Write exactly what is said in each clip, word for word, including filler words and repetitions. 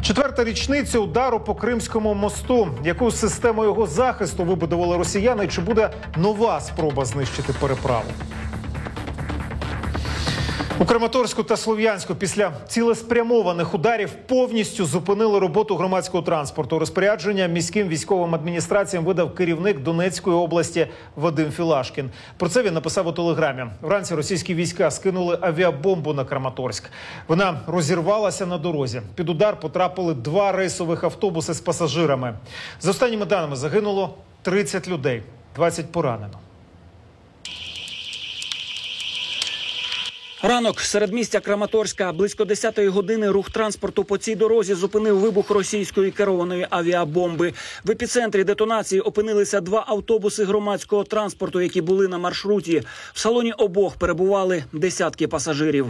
Четверта річниця удару по Кримському мосту. Яку систему його захисту вибудували росіяни? Чи буде нова спроба знищити переправу? У Краматорську та Слов'янську після цілеспрямованих ударів повністю зупинили роботу громадського транспорту. Розпорядження міським військовим адміністраціям видав керівник Донецької області Вадим Філашкін. Про це він написав у телеграмі. Вранці російські війська скинули авіабомбу на Краматорськ. Вона розірвалася на дорозі. Під удар потрапили два рейсових автобуси з пасажирами. За останніми даними загинуло тридцять людей, двадцять поранено. Ранок. Середмістя Краматорська. Близько десятої години рух транспорту по цій дорозі зупинив вибух російської керованої авіабомби. В епіцентрі детонації опинилися два автобуси громадського транспорту, які були на маршруті. В салоні обох перебували десятки пасажирів.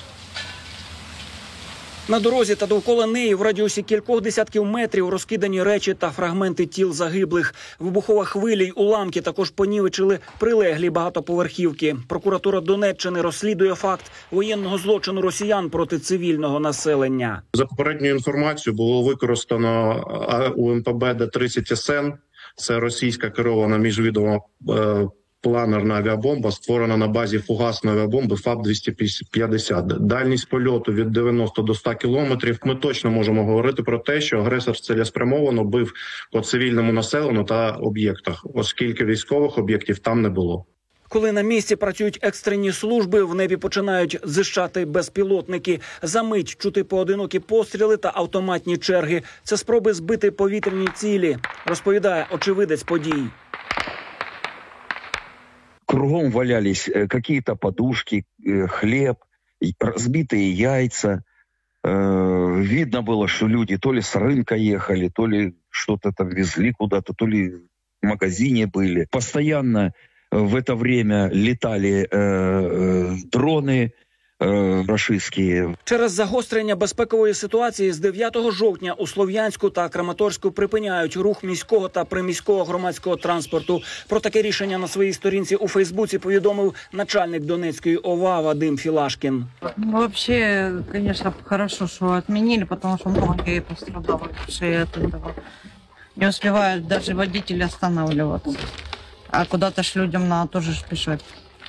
На дорозі та довкола неї в радіусі кількох десятків метрів розкидані речі та фрагменти тіл загиблих. Вибухова хвиля й уламки також понівечили прилеглі багатоповерхівки. Прокуратура Донеччини розслідує факт воєнного злочину росіян проти цивільного населення. За попередньою інформацією було використано у ем пе бе Д тридцять С Н. Це російська керована міжвідома планерна авіабомба, створена на базі фугасної авіабомби ФАБ двісті п'ятдесят. Дальність польоту від дев'яноста до ста кілометрів. Ми точно можемо говорити про те, що агресор цілеспрямовано бив по цивільному населенню та об'єктах, оскільки військових об'єктів там не було. Коли на місці працюють екстрені служби, в небі починають зищати безпілотники. За мить чути поодинокі постріли та автоматні черги. Це спроби збити повітряні цілі, розповідає очевидець подій. Кругом валялись какие-то подушки, хлеб, разбитые яйца. Видно было, что люди то ли с рынка ехали, то ли что-то там везли куда-то, то ли в магазине были. Постоянно в это время летали дроны рашистські. Через загострення безпекової ситуації з дев'ятого жовтня у Слов'янську та Краматорську припиняють рух міського та приміського громадського транспорту. Про таке рішення на своїй сторінці у Фейсбуці повідомив начальник Донецької О В А Вадим Філашкін. Ну, вообще, конечно, хорошо, что отменили, потому что многие пострадали от этого. Не успевают даже водители останавливаться. А куда-то ж людям надо тоже спешать.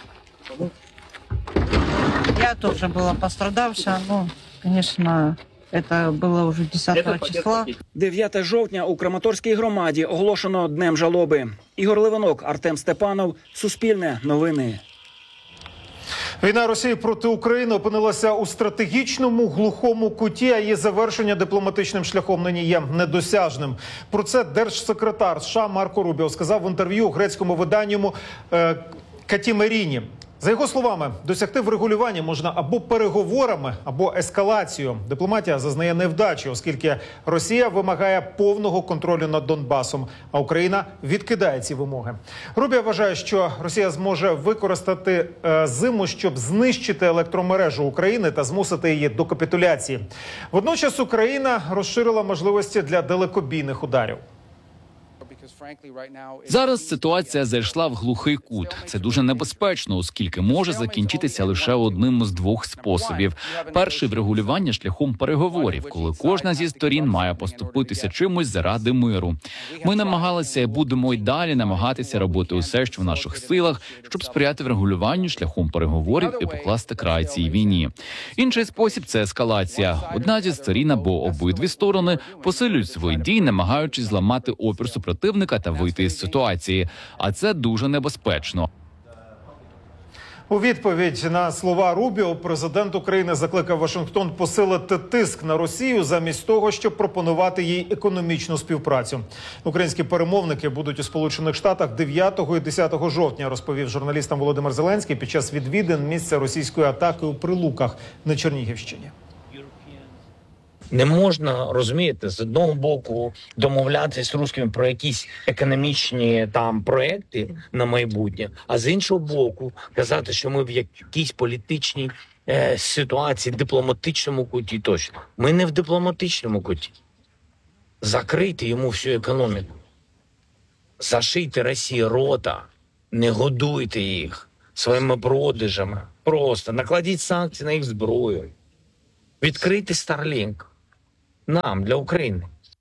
Я тоже была пострадавшая, ну, конечно, это было уже десятого числа. дев'яте жовтня у Краматорській громаді оголошено Днем жалоби. Ігор Левинок, Артем Степанов, Суспільне новини. Війна Росії проти України опинилася у стратегічному глухому куті, а її завершення дипломатичним шляхом нині є недосяжним. Про це держсекретар США Марко Рубіо сказав в інтерв'ю грецькому виданню е, Катімеріні. За його словами, досягти врегулювання можна або переговорами, або ескалацією. Дипломатія зазнає невдачі, оскільки Росія вимагає повного контролю над Донбасом, а Україна відкидає ці вимоги. Рубіо вважає, що Росія зможе використати е, зиму, щоб знищити електромережу України та змусити її до капітуляції. Водночас Україна розширила можливості для далекобійних ударів. Зараз ситуація зайшла в глухий кут. Це дуже небезпечно, оскільки може закінчитися лише одним з двох способів. Перший – врегулювання шляхом переговорів, коли кожна зі сторін має поступитися чимось заради миру. Ми намагалися і будемо й далі намагатися робити усе, що в наших силах, щоб сприяти врегулюванню шляхом переговорів і покласти край цій війні. Інший спосіб – це ескалація. Одна зі сторін або обидві сторони посилюють свої дії, намагаючись зламати опір супротивника та вийти із ситуації. А це дуже небезпечно. У відповідь на слова Рубіо президент України закликав Вашингтон посилити тиск на Росію замість того, щоб пропонувати їй економічну співпрацю. Українські перемовники будуть у Сполучених Штатах дев'ятого і десятого жовтня, розповів журналістам Володимир Зеленський під час відвідин місця російської атаки у Прилуках на Чернігівщині. Не можна, розумієте, з одного боку домовлятися з русскими про якісь економічні там проекти на майбутнє, а з іншого боку казати, що ми в якійсь політичній е, ситуації, дипломатичному куті точно. Ми не в дипломатичному куті. Закрийте йому всю економіку. Зашийте Росії рота, не годуйте їх своїми продажами. Просто накладіть санкції на їх зброю. Відкрийте Starlink. нам, для України.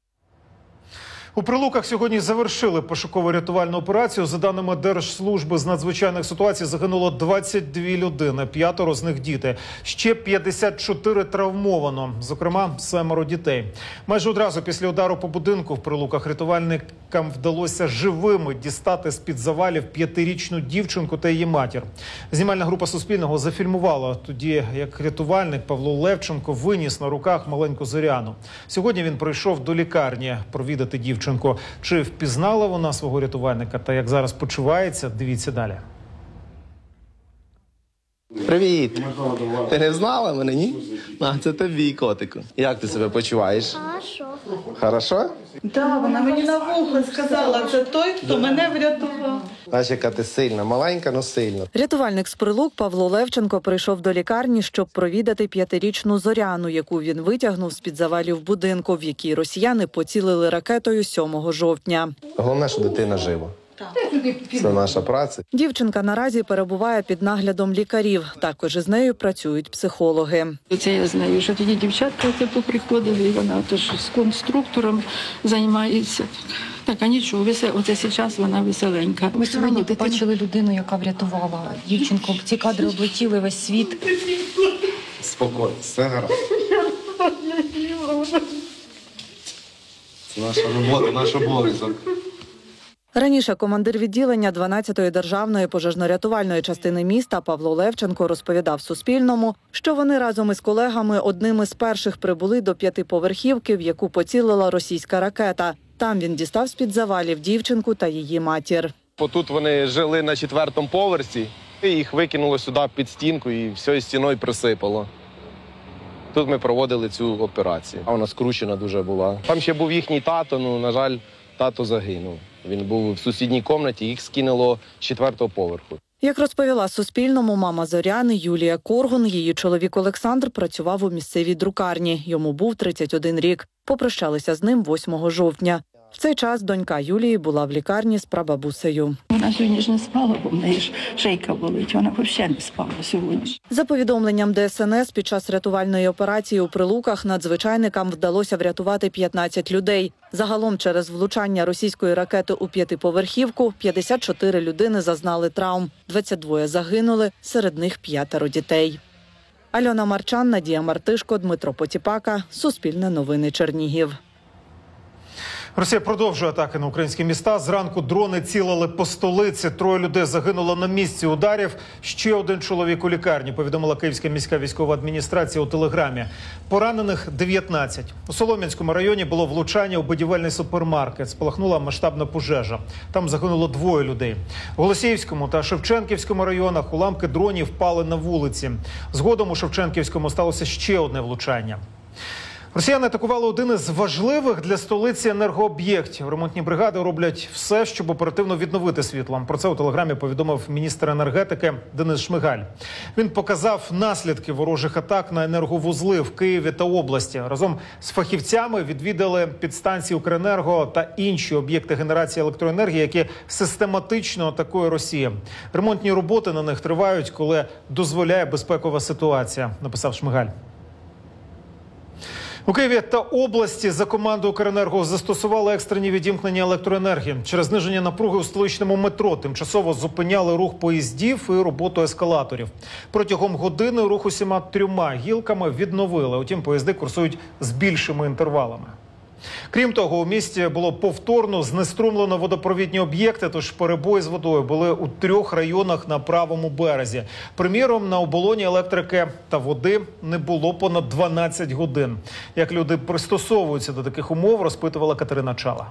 У Прилуках сьогодні завершили пошуково-рятувальну операцію. За даними Держслужби з надзвичайних ситуацій, загинуло двадцять дві людини, п'ятеро з них діти. Ще п'ятдесят чотири травмовано, зокрема семеро дітей. Майже одразу після удару по будинку в Прилуках рятувальникам вдалося живими дістати з-під завалів п'ятирічну дівчинку та її матір. Знімальна група Суспільного зафільмувала тоді, як рятувальник Павло Левченко виніс на руках маленьку Зоряну. Сьогодні він прийшов до лікарні провідати дівчинку. Чи впізнала вона свого рятувальника та як зараз почувається, дивіться далі. Привіт! Ти не знала мене, ні? А, це тобі, котику. Як ти себе почуваєш? Хорошо. Хорошо? Да, вона мені на вухо сказала, це той, хто мене врятував. Знаєш, яка ти сильна, маленька, но сильна. Рятувальник з Прилук Павло Левченко прийшов до лікарні, щоб провідати п'ятирічну Зоряну, яку він витягнув з-під завалів будинку, в якій росіяни поцілили ракетою сьомого жовтня. Головне, що дитина жива. Це наша праця. Дівчинка наразі перебуває під наглядом лікарів. Також із нею працюють психологи. Це я знаю, що тоді дівчатка типу приходили, і вона теж з конструктором займається. Так, а нічого, оце зараз вона веселенька. Ми сьогодні побачили людину, яка врятувала дівчинку. Ці кадри облетіли весь світ. Спокійно, все гаразд. Це наша робота, наш обов'язок. Раніше командир відділення дванадцятої державної пожежно-рятувальної частини міста Павло Левченко розповідав Суспільному, що вони разом із колегами одним із перших прибули до п'ятиповерхівки, в яку поцілила російська ракета. Там він дістав з-під завалів дівчинку та її матір. Отут вони жили на четвертому поверсі, і їх викинуло сюди під стінку і всією стіною присипало. Тут ми проводили цю операцію. А вона скручена дуже була. Там ще був їхній тато, ну, на жаль, тато загинув. Він був в сусідній кімнаті, їх скинуло з четвертого поверху. Як розповіла Суспільному мама Зоряни Юлія Коргун, її чоловік Олександр працював у місцевій друкарні. Йому був тридцять один рік. Попрощалися з ним восьмого жовтня. В цей час донька Юлії була в лікарні з прабабусею. Вона сьогодні ж не спала, бо в неї ж шийка болить. Вона взагалі не спала сьогодні. За повідомленням Де Ес Ен Ес, під час рятувальної операції у Прилуках надзвичайникам вдалося врятувати п'ятнадцять людей. Загалом через влучання російської ракети у п'ятиповерхівку п'ятдесят чотири людини зазнали травм. двадцять два загинули, серед них п'ятеро дітей. Альона Марчан, Надія Мартишко, Дмитро Потіпака. Суспільне новини Чернігів. Росія продовжує атаки на українські міста. Зранку дрони цілили по столиці. Троє людей загинуло на місці ударів. Ще один чоловік у лікарні, повідомила Київська міська військова адміністрація у телеграмі. Поранених дев'ятнадцять. У Солом'янському районі було влучання у будівельний супермаркет. Спалахнула масштабна пожежа. Там загинуло двоє людей. У Голосіївському та Шевченківському районах уламки дронів впали на вулиці. Згодом у Шевченківському сталося ще одне влучання. Росіяни атакували один із важливих для столиці енергооб'єктів. Ремонтні бригади роблять все, щоб оперативно відновити світло. Про це у телеграмі повідомив міністр енергетики Денис Шмигаль. Він показав наслідки ворожих атак на енерговузли в Києві та області. Разом з фахівцями відвідали підстанції Укренерго та інші об'єкти генерації електроенергії, які систематично атакує Росія. Ремонтні роботи на них тривають, коли дозволяє безпекова ситуація, написав Шмигаль. У Києві та області за командою Укренерго застосували екстрені відімкнення електроенергії. Через зниження напруги у столичному метро тимчасово зупиняли рух поїздів і роботу ескалаторів. Протягом години рух усіма трьома гілками відновили. Утім, поїзди курсують з більшими інтервалами. Крім того, у місті було повторно знеструмлено водопровідні об'єкти, тож перебої з водою були у трьох районах на правому березі. Приміром, на оболоні електрики та води не було понад дванадцять годин. Як люди пристосовуються до таких умов, розпитувала Катерина Чала.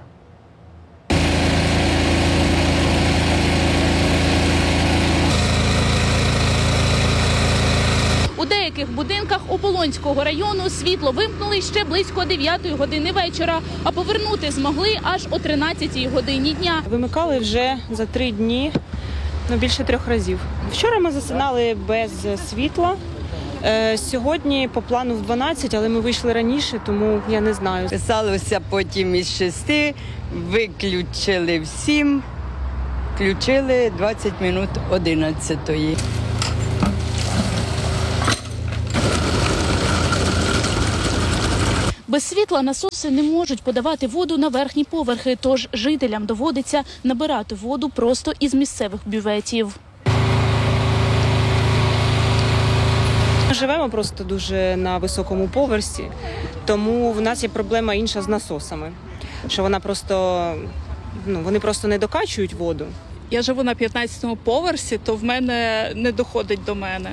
У деяких будинках Оболонського району світло вимкнули ще близько дев'ятої години вечора, а повернути змогли аж о тринадцятій годині дня. Вимикали вже за три дні, ну, більше трьох разів. Вчора ми засинали без світла. Сьогодні по плану в дванадцять, але ми вийшли раніше, тому я не знаю. Писалося потім із шести, виключили в сім, включили двадцять минут одинадцятої. Без світла насоси не можуть подавати воду на верхні поверхи, тож жителям доводиться набирати воду просто із місцевих бюветів. Живемо просто дуже на високому поверсі, тому в нас є проблема інша з насосами, що вона просто, ну, вони просто не докачують воду. Я живу на п'ятнадцятому поверсі, то в мене не доходить до мене.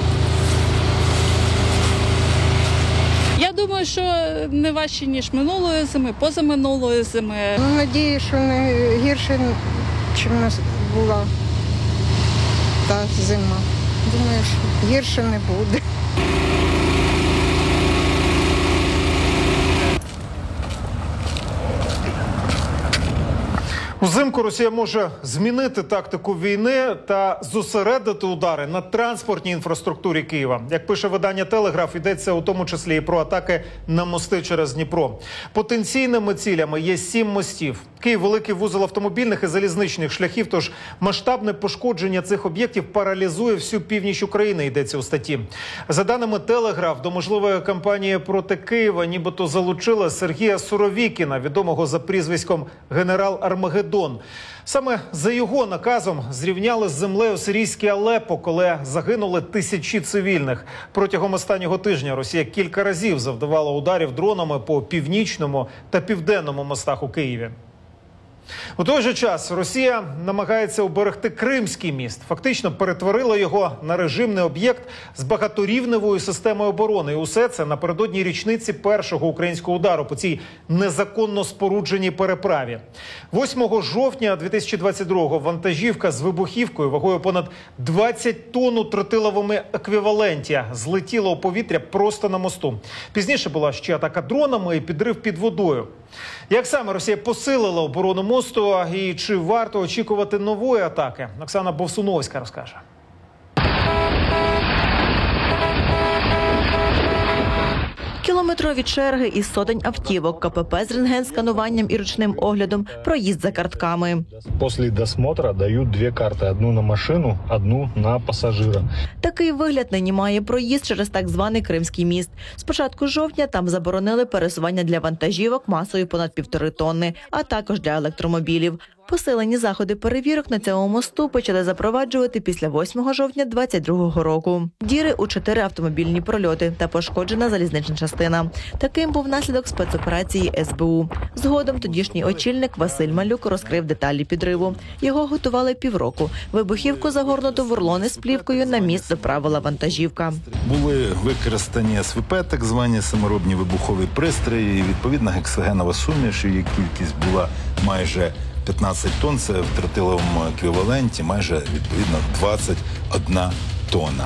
Я думаю, що не важче, ніж минулої зими, позаминулої зими. Ну, надію, що не гірше, ніж у нас була та зима. Думаю, що гірше не буде. Узимку Росія може змінити тактику війни та зосередити удари на транспортній інфраструктурі Києва. Як пише видання «Телеграф», йдеться у тому числі і про атаки на мости через Дніпро. Потенційними цілями є сім мостів. Київ – великий вузол автомобільних і залізничних шляхів, тож масштабне пошкодження цих об'єктів паралізує всю північ України, йдеться у статті. За даними «Телеграф», до можливої кампанії проти Києва нібито залучила Сергія Суровікіна, відомого за прізвиськом «Генерал Армагеддон». Саме за його наказом зрівняли з землею сирійське Алеппо, коли загинули тисячі цивільних. Протягом останнього тижня Росія кілька разів завдавала ударів дронами по північному та південному мостах у Києві. У той же час Росія намагається уберегти Кримський міст. Фактично перетворила його на режимний об'єкт з багаторівневою системою оборони. І усе це напередодні річниці першого українського удару по цій незаконно спорудженій переправі. восьмого жовтня дві тисячі двадцять другого вантажівка з вибухівкою вагою понад двадцять тонн у тротиловому еквіваленті злетіла у повітря просто на мосту. Пізніше була ще атака дронами і підрив під водою. Як саме Росія посилила оборону мосту і чи варто очікувати нової атаки? Оксана Бовсуновська розкаже. Кілометрові черги із сотень автівок, КПП з рентген-скануванням і ручним оглядом, проїзд за картками. Після досмотру дають дві карти. Одну на машину, одну на пасажира. Такий вигляд нині має проїзд через так званий Кримський міст. З початку жовтня там заборонили пересування для вантажівок масою понад півтори тонни, а також для електромобілів. Посилені заходи перевірок на цьому мосту почали запроваджувати після восьмого жовтня двадцять другого року. Діри у чотири автомобільні прольоти та пошкоджена залізнична частина. Таким був наслідок спецоперації ес бе у. Згодом тодішній очільник Василь Малюк розкрив деталі підриву. Його готували півроку. Вибухівку, загорнуту в рулони з плівкою, на міст доправила вантажівка. Були використані ес ве пе, так звані саморобні вибухові пристрої, і відповідна гексогенова суміш, її кількість була майже п'ятнадцять тонн, це в тротиловому еквіваленті майже, відповідно, двадцять одна тонна.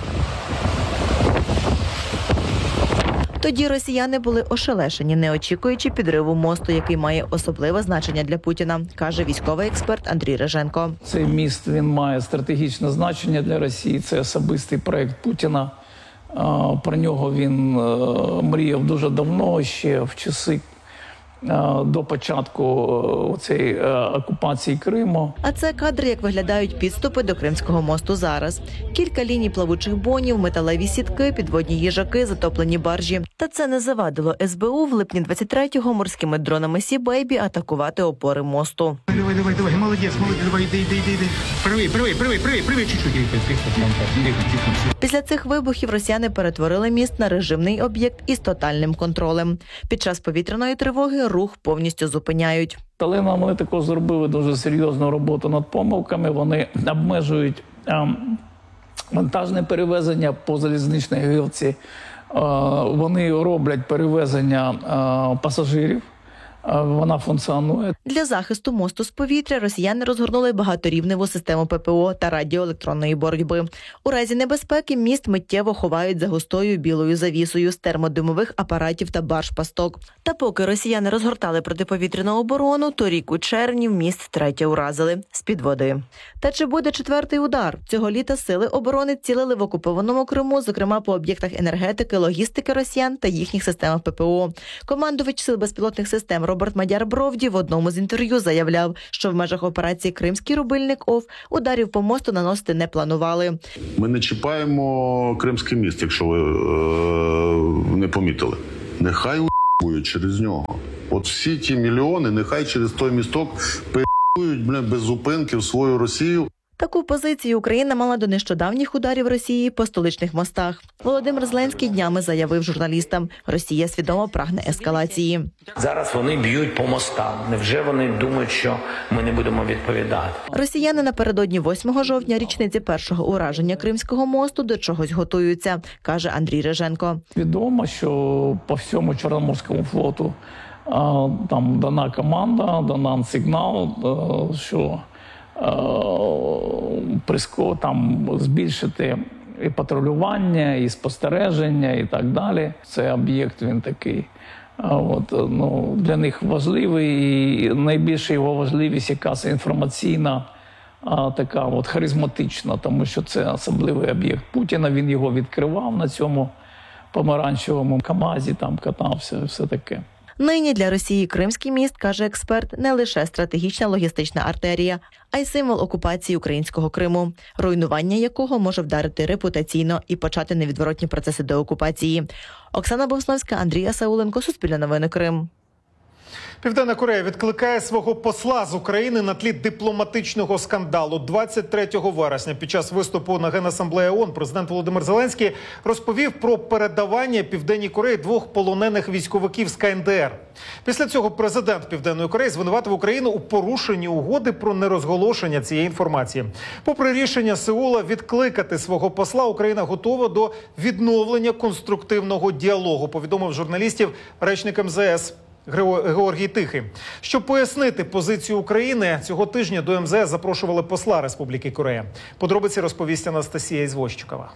Тоді росіяни були ошелешені, не очікуючи підриву мосту, який має особливе значення для Путіна, каже військовий експерт Андрій Реженко. Цей міст, він має стратегічне значення для Росії, це особистий проект Путіна. Про нього він мріяв дуже давно, ще в часи до початку цієї окупації Криму. А це кадри, як виглядають підступи до Кримського мосту зараз. Кілька ліній плавучих бонів, металеві сітки, підводні їжаки, затоплені баржі. Та це не завадило ес бе у в липні двадцять третього морськими дронами Сі Бейбі атакувати опори мосту. Давай, давай, давай, молодець, молодець, давай, йди, йди, йди. Правий, правий, правий, правий, правий, чуть-чуть. Після цих вибухів росіяни перетворили міст на режимний об'єкт із тотальним контролем. Під час повітряної тривоги рух повністю зупиняють. Але нам вони також зробили дуже серйозну роботу над помилками. Вони обмежують ем, вантажне перевезення по залізничній гілці. Е, вони роблять перевезення е, пасажирів. Вона функціонує. Для захисту мосту з повітря росіяни розгорнули багаторівневу систему пе пе о та радіоелектронної боротьби. У разі небезпеки міст миттєво ховають за густою білою завісою з термодимових апаратів та барж-пасток. Та поки росіяни розгортали протиповітряну оборону, торік у червні міст третє уразили з-під води. Та чи буде четвертий удар? Цього літа сили оборони цілили в окупованому Криму, зокрема по об'єктах енергетики, логістики росіян та їхніх системах пе пе о. Командувач сил безпілотних систем Роберт Мадяр-Бровді в одному з інтерв'ю заявляв, що в межах операції «Кримський рубильник ОВ» ударів по мосту наносити не планували. Ми не чіпаємо Кримський міст, якщо ви е- не помітили. Нехай п***ують через нього. От всі ті мільйони нехай через той місток п***ують, бля, без зупинки в свою Росію. Таку позицію Україна мала до нещодавніх ударів Росії по столичних мостах. Володимир Зеленський днями заявив журналістам, Росія свідомо прагне ескалації. Зараз вони б'ють по мостам. Невже вони думають, що ми не будемо відповідати? Росіяни напередодні восьмого жовтня, річниці першого ураження Кримського мосту, до чогось готуються, каже Андрій Реженко. Відомо, що по всьому Чорноморському флоту а, там дана команда, дан сигнал, а, що приско там збільшити і патрулювання, і спостереження, і так далі. Це об'єкт, він такий. От, ну, для них важливий, і найбільша його важливість якась інформаційна, а, така от харизматична, тому що це особливий об'єкт Путіна. Він його відкривав на цьому помаранчевому КАМАЗі, там катався, все таке. Нині для Росії Кримський міст, каже експерт, не лише стратегічна логістична артерія, а й символ окупації українського Криму, руйнування якого може вдарити репутаційно і почати невідворотні процеси деокупації. Оксана Богословська, Андрій Асауленко, Суспільне новини, Крим. Південна Корея відкликає свого посла з України на тлі дипломатичного скандалу. двадцять третього вересня під час виступу на Генасамблеї ООН президент Володимир Зеленський розповів про передавання Південній Кореї двох полонених військовиків з Ка Ен Де Ер. Після цього президент Південної Кореї звинуватив Україну у порушенні угоди про нерозголошення цієї інформації. Попри рішення Сеула відкликати свого посла, Україна готова до відновлення конструктивного діалогу, повідомив журналістів речник Ем Зе Ес Георгій Тихий. Щоб пояснити позицію України, цього тижня до Ем Зе Ес запрошували посла Республіки Корея. Подробиці розповість Анастасія Ізвощикова.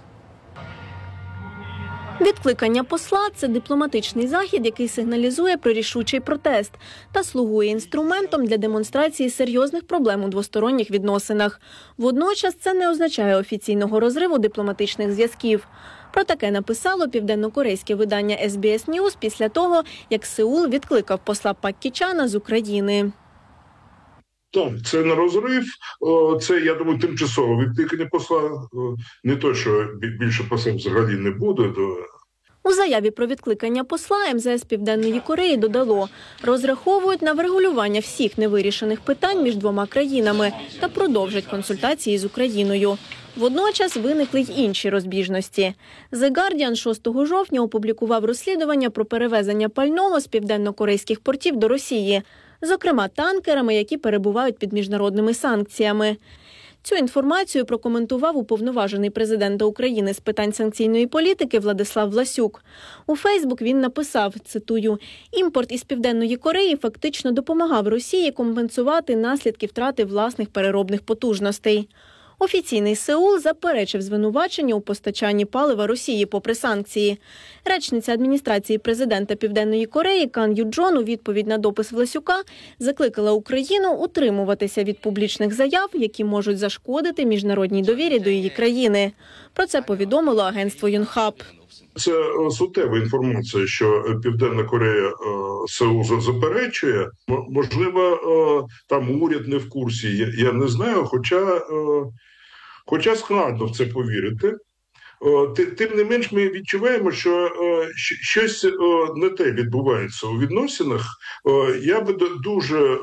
Відкликання посла – це дипломатичний захід, який сигналізує про рішучий протест та слугує інструментом для демонстрації серйозних проблем у двосторонніх відносинах. Водночас це не означає офіційного розриву дипломатичних зв'язків. Про таке написало південнокорейське видання Ес Бі Ес Ньюс після того, як Сеул відкликав посла Пак Кі Чана з України. Так, це не розрив, це, я думаю, тимчасове відкликання посла. Не то, що більше послів взагалі не буде. У заяві про відкликання посла Ем Зе Ес Південної Кореї додало, розраховують на врегулювання всіх невирішених питань між двома країнами та продовжать консультації з Україною. Водночас виникли й інші розбіжності. The Guardian шостого жовтня опублікував розслідування про перевезення пального з південно-корейських портів до Росії, зокрема танкерами, які перебувають під міжнародними санкціями. Цю інформацію прокоментував уповноважений президента України з питань санкційної політики Владислав Власюк. У Фейсбук він написав, цитую, «Імпорт із Південної Кореї фактично допомагав Росії компенсувати наслідки втрати власних переробних потужностей». Офіційний Сеул заперечив звинувачення у постачанні палива Росії попри санкції. Речниця адміністрації президента Південної Кореї Кан Ю Джон у відповідь на допис Власюка закликала Україну утримуватися від публічних заяв, які можуть зашкодити міжнародній довірі до її країни. Про це повідомило агентство Юнхап. Це суттєва інформація, що Південна Корея Сеул заперечує. Можливо, там уряд не в курсі, я, я не знаю, хоча, хоча складно в це повірити. Тим не менш, ми відчуваємо, що щось не те відбувається у відносинах. Я би дуже...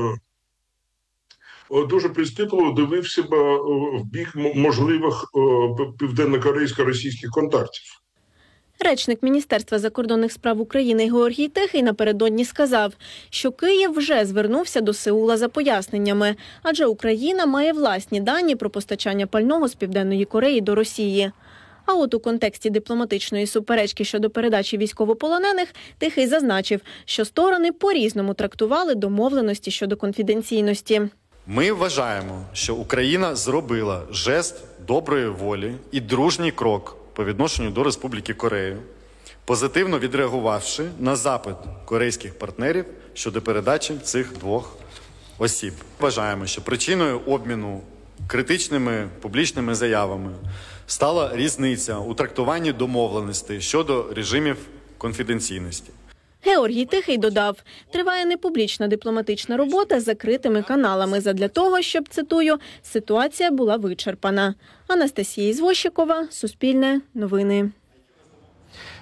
Дуже прискіпливо дивився б в бік можливих південно-корейсько-російських контактів. Речник Міністерства закордонних справ України Георгій Тихий напередодні сказав, що Київ вже звернувся до Сеула за поясненнями, адже Україна має власні дані про постачання пального з Південної Кореї до Росії. А от у контексті дипломатичної суперечки щодо передачі військовополонених Тихий зазначив, що сторони по-різному трактували домовленості щодо конфіденційності. Ми вважаємо, що Україна зробила жест доброї волі і дружній крок по відношенню до Республіки Корея, позитивно відреагувавши на запит корейських партнерів щодо передачі цих двох осіб. Вважаємо, що причиною обміну критичними публічними заявами стала різниця у трактуванні домовленостей щодо режимів конфіденційності. Георгій Тихий додав, триває непублічна дипломатична робота з закритими каналами задля того, щоб, цитую, ситуація була вичерпана. Анастасія Ізвощикова, Суспільне, Новини.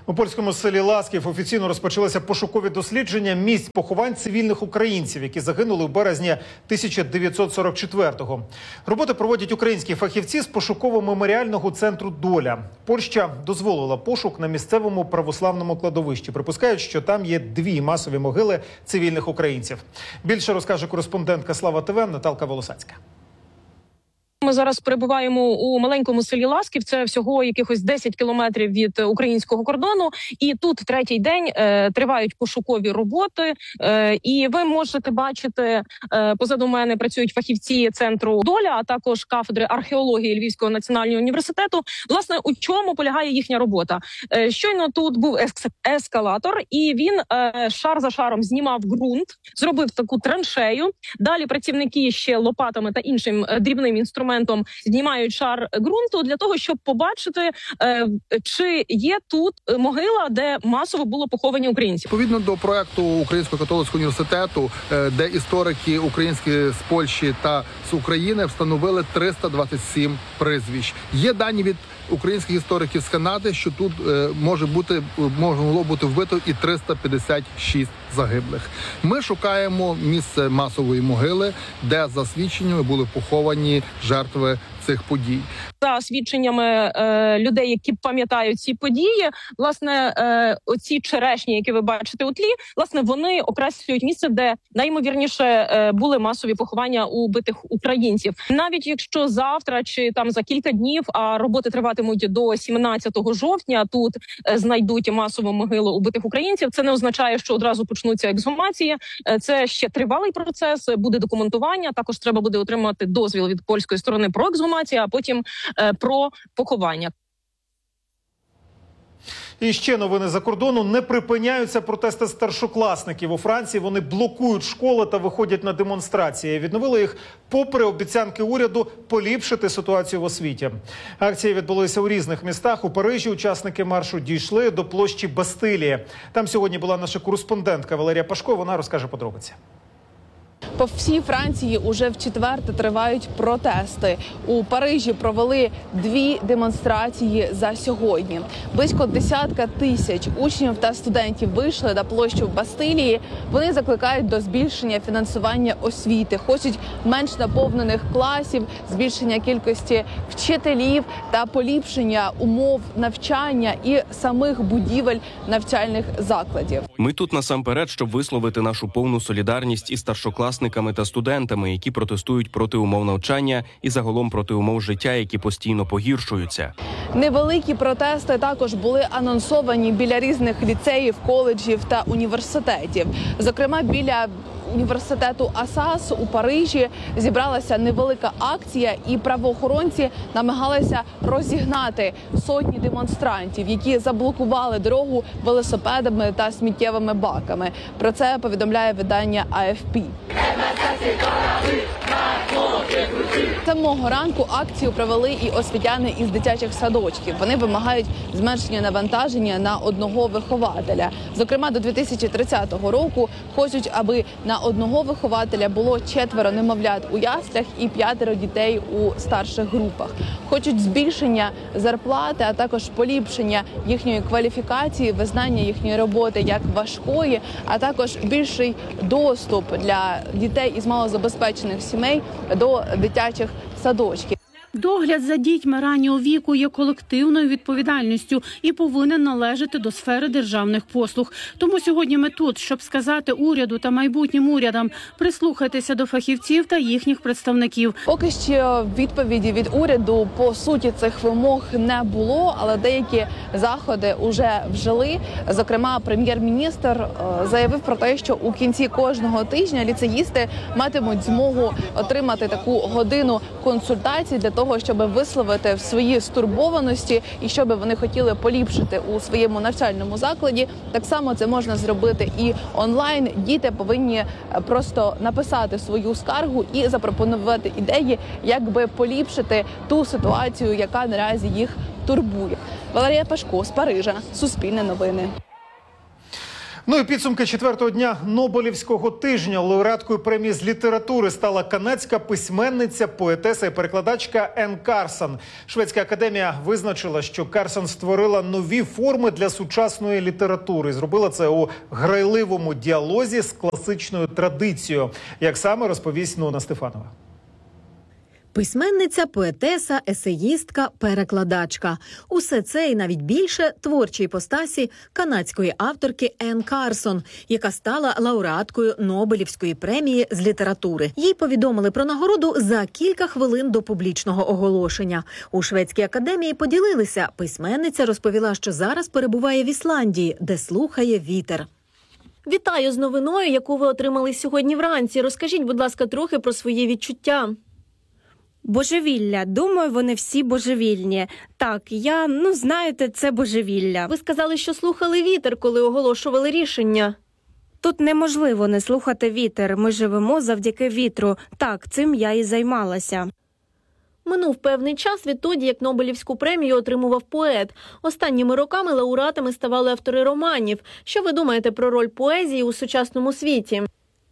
У польському селі Ласків офіційно розпочалися пошукові дослідження місць поховань цивільних українців, які загинули у березні тисяча дев'ятсот сорок четвертого. Роботи проводять українські фахівці з пошуково-меморіального центру «Доля». Польща дозволила пошук на місцевому православному кладовищі. Припускають, що там є дві масові могили цивільних українців. Більше розкаже кореспондентка Слава ТВ Наталка Волосацька. Ми зараз перебуваємо у маленькому селі Ласків, це всього якихось десять кілометрів від українського кордону. І тут третій день е, тривають пошукові роботи. Е, і ви можете бачити, е, позаду мене працюють фахівці центру «Доля», а також кафедри археології Львівського національного університету. Власне, у чому полягає їхня робота? Е, щойно тут був ескалатор, і він е, шар за шаром знімав ґрунт, зробив таку траншею. Далі працівники ще лопатами та іншим е, дрібним інструментом знімають шар ґрунту для того, щоб побачити, чи є тут могила, де масово було поховані українці. Відповідно до проекту Українського католицького університету, де історики українські з Польщі та з України встановили триста двадцять сім прізвищ. Є дані від українських істориків з Канади, що тут може бути могло бути вбито і триста п'ятдесят шість загиблих. Ми шукаємо місце масової могили, де за свідченнями були поховані жертви цих подій. За свідченнями е, людей, які пам'ятають ці події, власне, е, оці черешні, які ви бачите у тлі, власне, вони окреслюють місце, де найімовірніше е, були масові поховання убитих українців. Навіть якщо завтра чи там за кілька днів, а роботи триватимуть до сімнадцятого жовтня, тут е, знайдуть масову могилу убитих українців, це не означає, що одразу почнуться ексгумації. Е, це ще тривалий процес, буде документування, також треба буде отримати дозвіл від польської сторони про ексгумацію, а потім про поховання. І ще новини за кордону. Не припиняються протести старшокласників. У Франції вони блокують школи та виходять на демонстрації. Відновили їх попри обіцянки уряду поліпшити ситуацію в освіті. Акції відбулися у різних містах. У Парижі учасники маршу дійшли до площі Бастилії. Там сьогодні була наша кореспондентка Валерія Пашко. Вона розкаже подробиці. По всій Франції уже вчетверте тривають протести. У Парижі провели дві демонстрації за сьогодні. Близько десятка тисяч учнів та студентів вийшли на площу Бастилії. Вони закликають до збільшення фінансування освіти, хочуть менш наповнених класів, збільшення кількості вчителів та поліпшення умов навчання і самих будівель навчальних закладів. Ми тут насамперед, щоб висловити нашу повну солідарність із старшокласниками та студентами, які протестують проти умов навчання і загалом проти умов життя, які постійно погіршуються. Невеликі протести також були анонсовані біля різних ліцеїв, коледжів та університетів. Зокрема, біля університету Асас у Парижі зібралася невелика акція, і правоохоронці намагалися розігнати сотні демонстрантів, які заблокували дорогу велосипедами та сміттєвими баками. Про це повідомляє видання А Еф Пі. Самого ранку акцію провели і освітяни із дитячих садочків. Вони вимагають зменшення навантаження на одного вихователя. Зокрема, до дві тисячі тридцятого року хочуть, аби на одного вихователя було четверо немовлят у яслях і п'ятеро дітей у старших групах. Хочуть збільшення зарплати, а також поліпшення їхньої кваліфікації, визнання їхньої роботи як важкої, а також більший доступ для дітей із малозабезпечених сімей до дитячих садочків. Догляд за дітьми раннього віку є колективною відповідальністю і повинен належати до сфери державних послуг. Тому сьогодні ми тут, щоб сказати уряду та майбутнім урядам прислухайтеся до фахівців та їхніх представників. Поки що відповіді від уряду по суті цих вимог не було, але деякі заходи вже вжили. Зокрема, прем'єр-міністр заявив про те, що у кінці кожного тижня ліцеїсти матимуть змогу отримати таку годину консультацій для того, щоб висловити свої стурбованості і щоб вони хотіли поліпшити у своєму навчальному закладі. Так само це можна зробити і онлайн. Діти повинні просто написати свою скаргу і запропонувати ідеї, як би поліпшити ту ситуацію, яка наразі їх турбує. Валерія Пашко з Парижа. Суспільне новини. Ну і підсумки четвертого дня Нобелівського тижня. Лауреаткою премії з літератури стала канадська письменниця, поетеса і перекладачка Ен Карсон. Шведська академія визначила, що Карсон створила нові форми для сучасної літератури. Зробила це у грайливому діалозі з класичною традицією. Як саме, розповість Нона Стефанова. Письменниця, поетеса, есеїстка, перекладачка. Усе це і навіть більше творчій іпостасі канадської авторки Ен Карсон, яка стала лауреаткою Нобелівської премії з літератури. Їй повідомили про нагороду за кілька хвилин до публічного оголошення. У Шведській академії поділилися. Письменниця розповіла, що зараз перебуває в Ісландії, де слухає вітер. Вітаю з новиною, яку ви отримали сьогодні вранці. Розкажіть, будь ласка, трохи про свої відчуття. Божевілля. Думаю, вони всі божевільні. Так, я, ну, знаєте, це божевілля. Ви сказали, що слухали вітер, коли оголошували рішення. Тут неможливо не слухати вітер. Ми живемо завдяки вітру. Так, цим я і займалася. Минув певний час відтоді, як Нобелівську премію отримував поет. Останніми роками лауреатами ставали автори романів. Що ви думаєте про роль поезії у сучасному світі?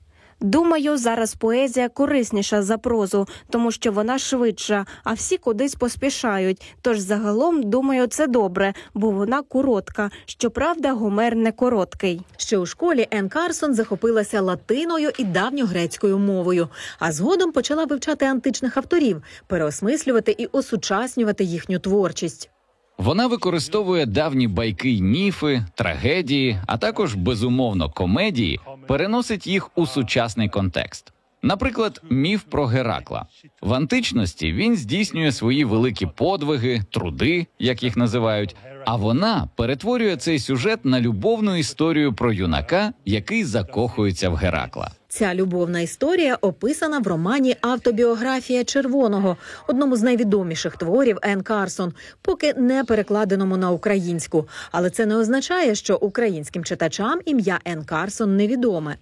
Думаю, зараз поезія корисніша за прозу, тому що вона швидша, а всі кудись поспішають. Тож загалом, думаю, це добре, бо вона коротка. Щоправда, Гомер не короткий. Ще у школі Ен Карсон захопилася латиною і давньогрецькою мовою, а згодом почала вивчати античних авторів, переосмислювати і осучаснювати їхню творчість. Вона використовує давні байки й міфи, трагедії, а також, безумовно, комедії, переносить їх у сучасний контекст. Наприклад, міф про Геракла. В античності він здійснює свої великі подвиги, труди, як їх називають, а вона перетворює цей сюжет на любовну історію про юнака, який закохується в Геракла. Ця любовна історія описана в романі «Автобіографія червоного», одному з найвідоміших творів Ен Карсон, поки не перекладеному на українську. Але це не означає, що українським читачам ім'я Ен Карсон невідоме.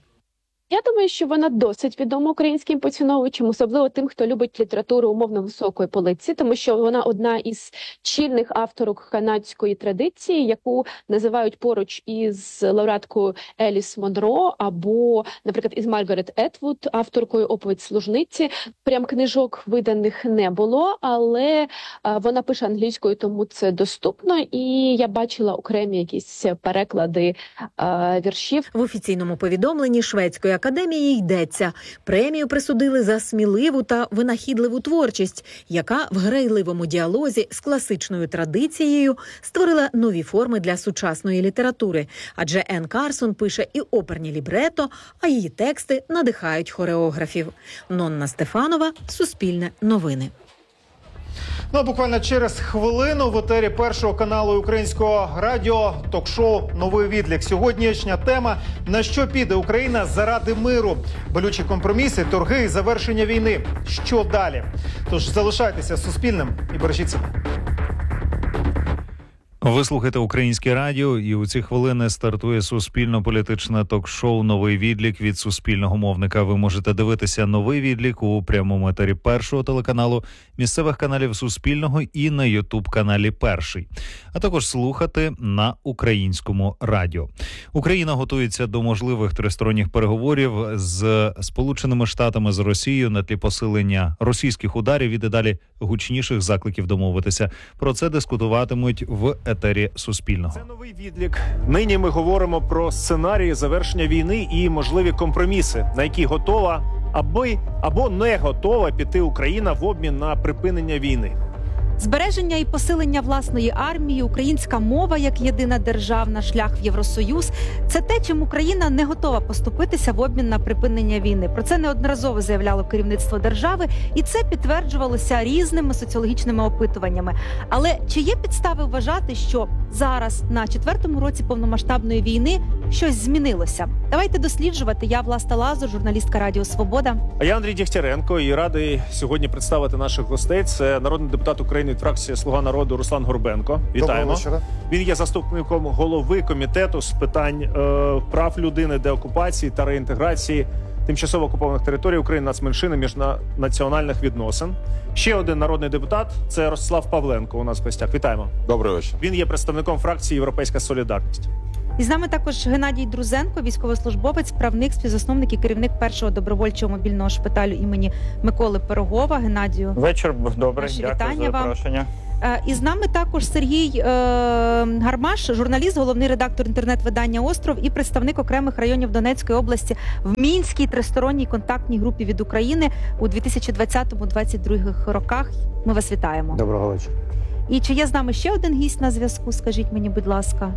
Я думаю, що вона досить відома українським поціновувачам, особливо тим, хто любить літературу умовно високої полиці, тому що вона одна із чільних авторок канадської традиції, яку називають поруч із лауреаткою Еліс Монро або, наприклад, із Маргарет Етвуд, авторкою «Оповідь служниці». Прям книжок виданих не було, але вона пише англійською, тому це доступно, і я бачила окремі якісь переклади а, віршів. В офіційному повідомленні Шведської академії йдеться. Премію присудили за сміливу та винахідливу творчість, яка в грайливому діалозі з класичною традицією створила нові форми для сучасної літератури. Адже Ен Карсон пише і оперні лібрето, а її тексти надихають хореографів. Нонна Стефанова, Суспільне новини. Ну а буквально через хвилину в етері Першого каналу Українського радіо ток-шоу «Новий відлік». Сьогоднішня тема – на що піде Україна заради миру? Болючі компроміси, торги і завершення війни. Що далі? Тож залишайтеся з Суспільним і бережіть себе. Ви слухаєте Українське радіо, і у ці хвилини стартує суспільно-політичне ток-шоу «Новий відлік» від суспільного мовника. Ви можете дивитися «Новий відлік» у прямому етері Першого телеканалу, місцевих каналів Суспільного і на Ютуб-каналі Перший. А також слухати на Українському радіо. Україна готується до можливих тристоронніх переговорів з Сполученими Штатами, з Росією на тлі посилення російських ударів і дедалі гучніших закликів домовитися. Про це дискутуватимуть в етері Суспільного. Це новий відлік. Нині ми говоримо про сценарії завершення війни і можливі компроміси, на які готова аби або не готова піти Україна в обмін на припинення війни. Збереження і посилення власної армії, українська мова як єдина державна, шлях в Євросоюз – це те, чим Україна не готова поступитися в обмін на припинення війни. Про це неодноразово заявляло керівництво держави, і це підтверджувалося різними соціологічними опитуваннями. Але чи є підстави вважати, що зараз, на четвертому році повномасштабної війни, щось змінилося? Давайте досліджувати. Я Власта Лазур, журналістка Радіо Свобода. А я Андрій Дігтяренко і радий сьогодні представити наших гостей. Це народний депутат України від фракції «Слуга народу» Руслан Горбенко. Вітаємо. Він є заступником голови комітету з питань е, прав людини, деокупації та реінтеграції тимчасово окупованих територій України, нацменшини, міжнаціональних відносин. Ще один народний депутат – це Ростислав Павленко у нас в гостях. Вітаємо. Добрий вечір. Він є представником фракції «Європейська солідарність». І з нами також Геннадій Друзенко, військовослужбовець, правник, співзасновник і керівник першого добровольчого мобільного шпиталю імені Миколи Пирогова. Геннадію, вечір добрий, наші дякую вітання за вам. запрошення. І з нами також Сергій е, Гармаш, журналіст, головний редактор інтернет-видання «Остров» і представник окремих районів Донецької області в Мінській тристоронній контактній групі від України у дві тисячі двадцятому - двадцять другому роках. Ми вас вітаємо. Доброго вечора. І чи є з нами ще один гість на зв'язку? Скажіть мені, будь ласка.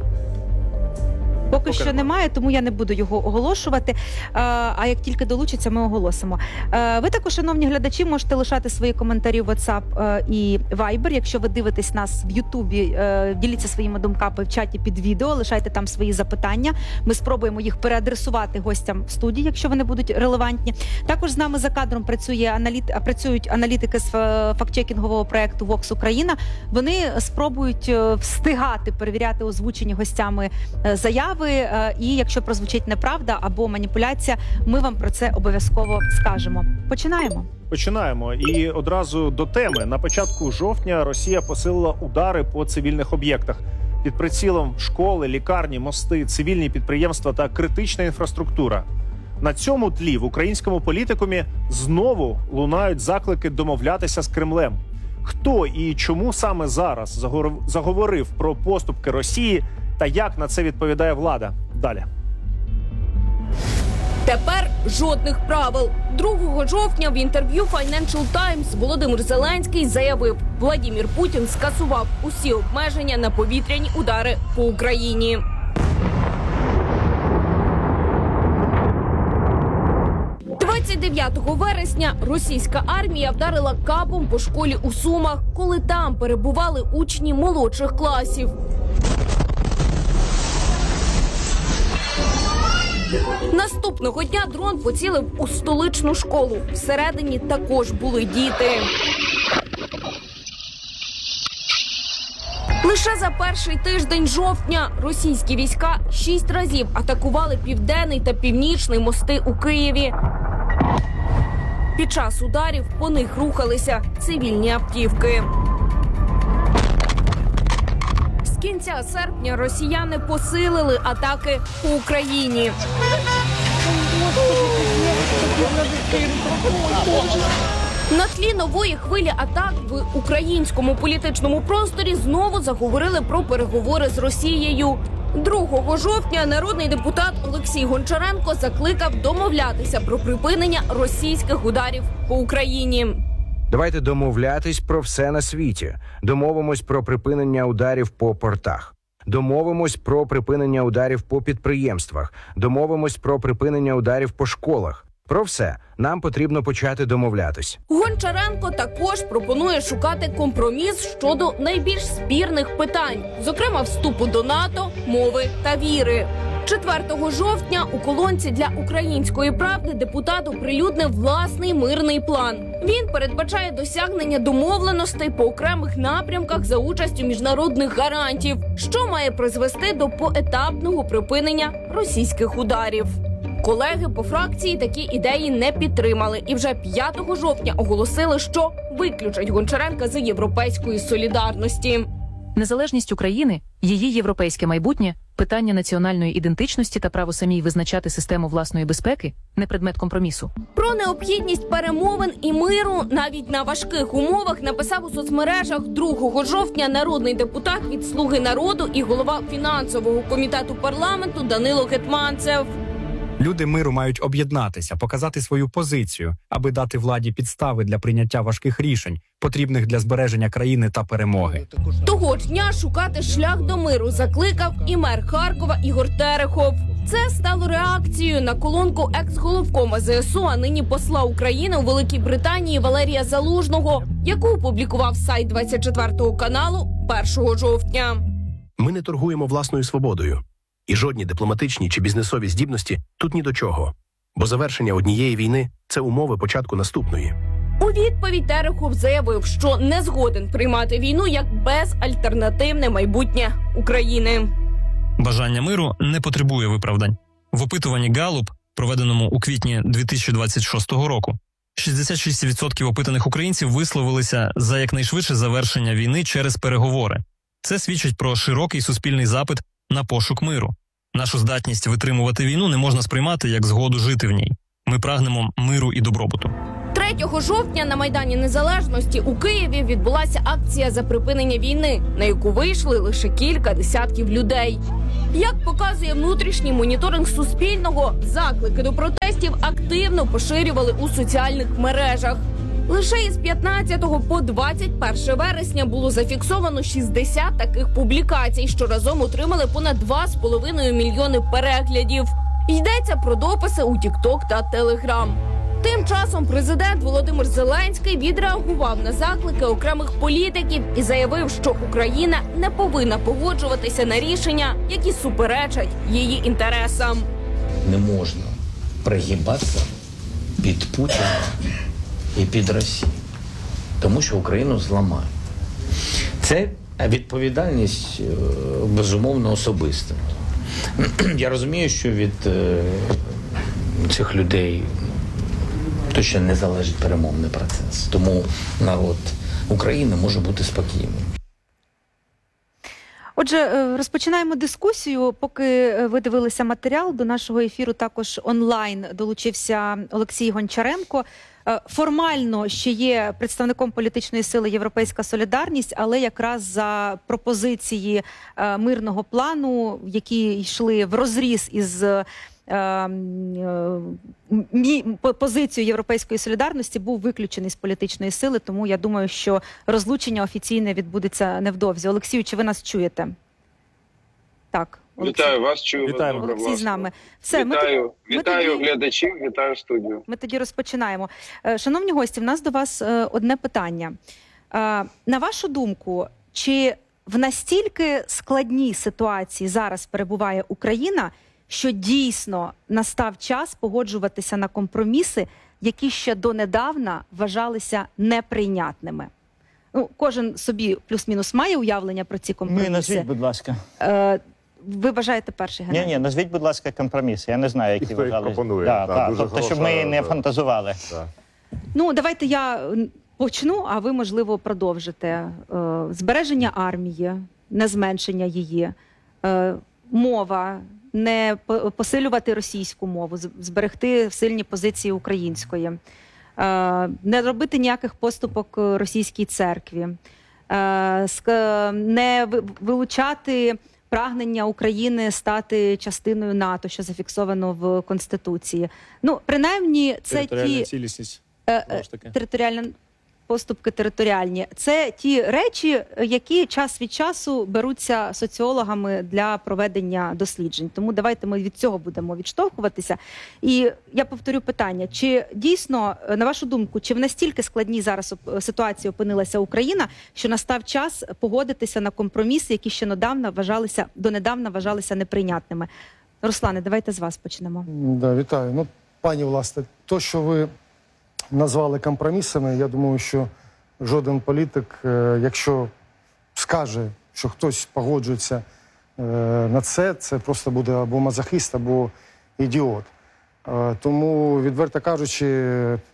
Поки що немає, тому я не буду його оголошувати. А як тільки долучиться, ми оголосимо. Ви також, шановні глядачі, можете лишати свої коментарі в WhatsApp і Viber. Якщо ви дивитесь нас в Ютубі, діліться своїми думками в чаті під відео, лишайте там свої запитання. Ми спробуємо їх переадресувати гостям в студії, якщо вони будуть релевантні. Також з нами за кадром працює аналіт... працюють аналітики з фактчекінгового проекту Vox Україна. Вони спробують встигати перевіряти озвучені гостями заяви. І якщо прозвучить неправда або маніпуляція, ми вам про це обов'язково скажемо. Починаємо. Починаємо. І одразу до теми. На початку жовтня Росія посилила удари по цивільних об'єктах. Під прицілом школи, лікарні, мости, цивільні підприємства та критична інфраструктура. На цьому тлі в українському політикумі знову лунають заклики домовлятися з Кремлем. Хто і чому саме зараз заговорив про поступки Росії та як на це відповідає влада? Далі. Тепер жодних правил. другого жовтня в інтерв'ю Financial Times Володимир Зеленський заявив, Владимир Путін скасував усі обмеження на повітряні удари по Україні. двадцять дев'ятого вересня російська армія вдарила кабом по школі у Сумах, коли там перебували учні молодших класів. Наступного дня дрон поцілив у столичну школу. Всередині також були діти. Лише за перший тиждень жовтня російські війська шість разів атакували Південний та Північний мости у Києві. Під час ударів по них рухалися цивільні автівки. З кінця серпня росіяни посилили атаки по Україні. На тлі нової хвилі атак в українському політичному просторі знову заговорили про переговори з Росією. другого жовтня народний депутат Олексій Гончаренко закликав домовлятися про припинення російських ударів по Україні. Давайте домовлятись про все на світі. Домовимось про припинення ударів по портах. Домовимось про припинення ударів по підприємствах. Домовимось про припинення ударів по школах. Про все нам потрібно почати домовлятись. Гончаренко також пропонує шукати компроміс щодо найбільш спірних питань, зокрема вступу до НАТО, мови та віри. четвертого жовтня у колонці для «Української правди» депутат оприлюднив власний мирний план. Він передбачає досягнення домовленостей по окремих напрямках за участю міжнародних гарантів, що має призвести до поетапного припинення російських ударів. Колеги по фракції такі ідеї не підтримали і вже п'ятого жовтня оголосили, що виключать Гончаренка з Європейської солідарності. Незалежність України, її європейське майбутнє, питання національної ідентичності та право самій визначати систему власної безпеки – не предмет компромісу. Про необхідність перемовин і миру навіть на важких умовах написав у соцмережах другого жовтня народний депутат від «Слуги народу» і голова фінансового комітету парламенту Данило Гетманцев. Люди миру мають об'єднатися, показати свою позицію, аби дати владі підстави для прийняття важких рішень, потрібних для збереження країни та перемоги. Того ж дня шукати шлях до миру закликав і мер Харкова Ігор Терехов. Це стало реакцією на колонку екс-головкома ЗСУ, а нині посла України у Великій Британії Валерія Залужного, яку опублікував сайт двадцять четвертого каналу першого жовтня. Ми не торгуємо власною свободою. І жодні дипломатичні чи бізнесові здібності тут ні до чого. Бо завершення однієї війни – це умови початку наступної. У відповідь Терехов заявив, що не згоден приймати війну як безальтернативне майбутнє України. Бажання миру не потребує виправдань. В опитуванні Галлуп, проведеному у квітні дві тисячі двадцять шостого року, шістдесят шість відсотків опитаних українців висловилися за якнайшвидше завершення війни через переговори. Це свідчить про широкий суспільний запит на пошук миру. Нашу здатність витримувати війну не можна сприймати як згоду жити в ній. Ми прагнемо миру і добробуту. третього жовтня на Майдані Незалежності у Києві відбулася акція за припинення війни, на яку вийшли лише кілька десятків людей. Як показує внутрішній моніторинг Суспільного, заклики до протестів активно поширювали у соціальних мережах. Лише із п'ятнадцятого по двадцять перше вересня було зафіксовано шістдесят таких публікацій, що разом отримали понад два з половиною мільйони переглядів. Йдеться про дописи у Тік-Ток та Телеграм. Тим часом президент Володимир Зеленський відреагував на заклики окремих політиків і заявив, що Україна не повинна погоджуватися на рішення, які суперечать її інтересам. Не можна пригибатися під Путіна і під Росію, тому що Україну зламає. Це відповідальність, безумовно, особиста. Я розумію, що від цих людей точно не залежить перемовний процес. Тому народ України може бути спокійним. Отже, розпочинаємо дискусію. Поки ви дивилися матеріал, до нашого ефіру також онлайн долучився Олексій Гончаренко. Формально ще є представником політичної сили «Європейська солідарність», але якраз за пропозиції мирного плану, які йшли в розріз із позицію Європейської солідарності, був виключений з політичної сили, тому я думаю, що розлучення офіційне відбудеться невдовзі. Олексію, чи ви нас чуєте? Так. Олексій. Вітаю вас, чую вас добре, Олексій власне. з нами. Все, вітаю, ми, ми вітаю тоді, глядачів, вітаю студію. Ми тоді розпочинаємо. Шановні гості, в нас до вас одне питання. На вашу думку, чи в настільки складній ситуації зараз перебуває Україна, що дійсно настав час погоджуватися на компроміси, які ще донедавна вважалися неприйнятними? Ну, кожен собі плюс-мінус має уявлення про ці компроміси. Ми назвіть, будь ласка. Е, ви вважаєте перший, Геннадій? Ні, ні, назвіть, будь ласка, компроміси. Я не знаю, які Хто їх вважали. пропонує. Да, Да, да, дуже тобто, щоб хороша, ми не да. фантазували. Да. Ну, давайте я почну, а ви, можливо, продовжите. Е, збереження армії, не зменшення її, е, мова, не посилювати російську мову, зберегти сильні позиції української, не робити ніяких поступок російській церкві, не вилучати прагнення України стати частиною НАТО, що зафіксовано в Конституції. Ну, принаймні, це територіальна ті цілісність. е, територіальна поступки територіальні. Це ті речі, які час від часу беруться соціологами для проведення досліджень. Тому давайте ми від цього будемо відштовхуватися. І я повторю питання, чи дійсно, на вашу думку, чи в настільки складній зараз ситуації опинилася Україна, що настав час погодитися на компроміси, які ще недавно вважалися, донедавна вважалися неприйнятними? Руслане, давайте з вас почнемо. Да, вітаю. Ну, пані власне, то, що ви назвали компромісами, я думаю, що жоден політик, якщо скаже, що хтось погоджується на це, це просто буде або мазохист, або ідіот. Тому, відверто кажучи,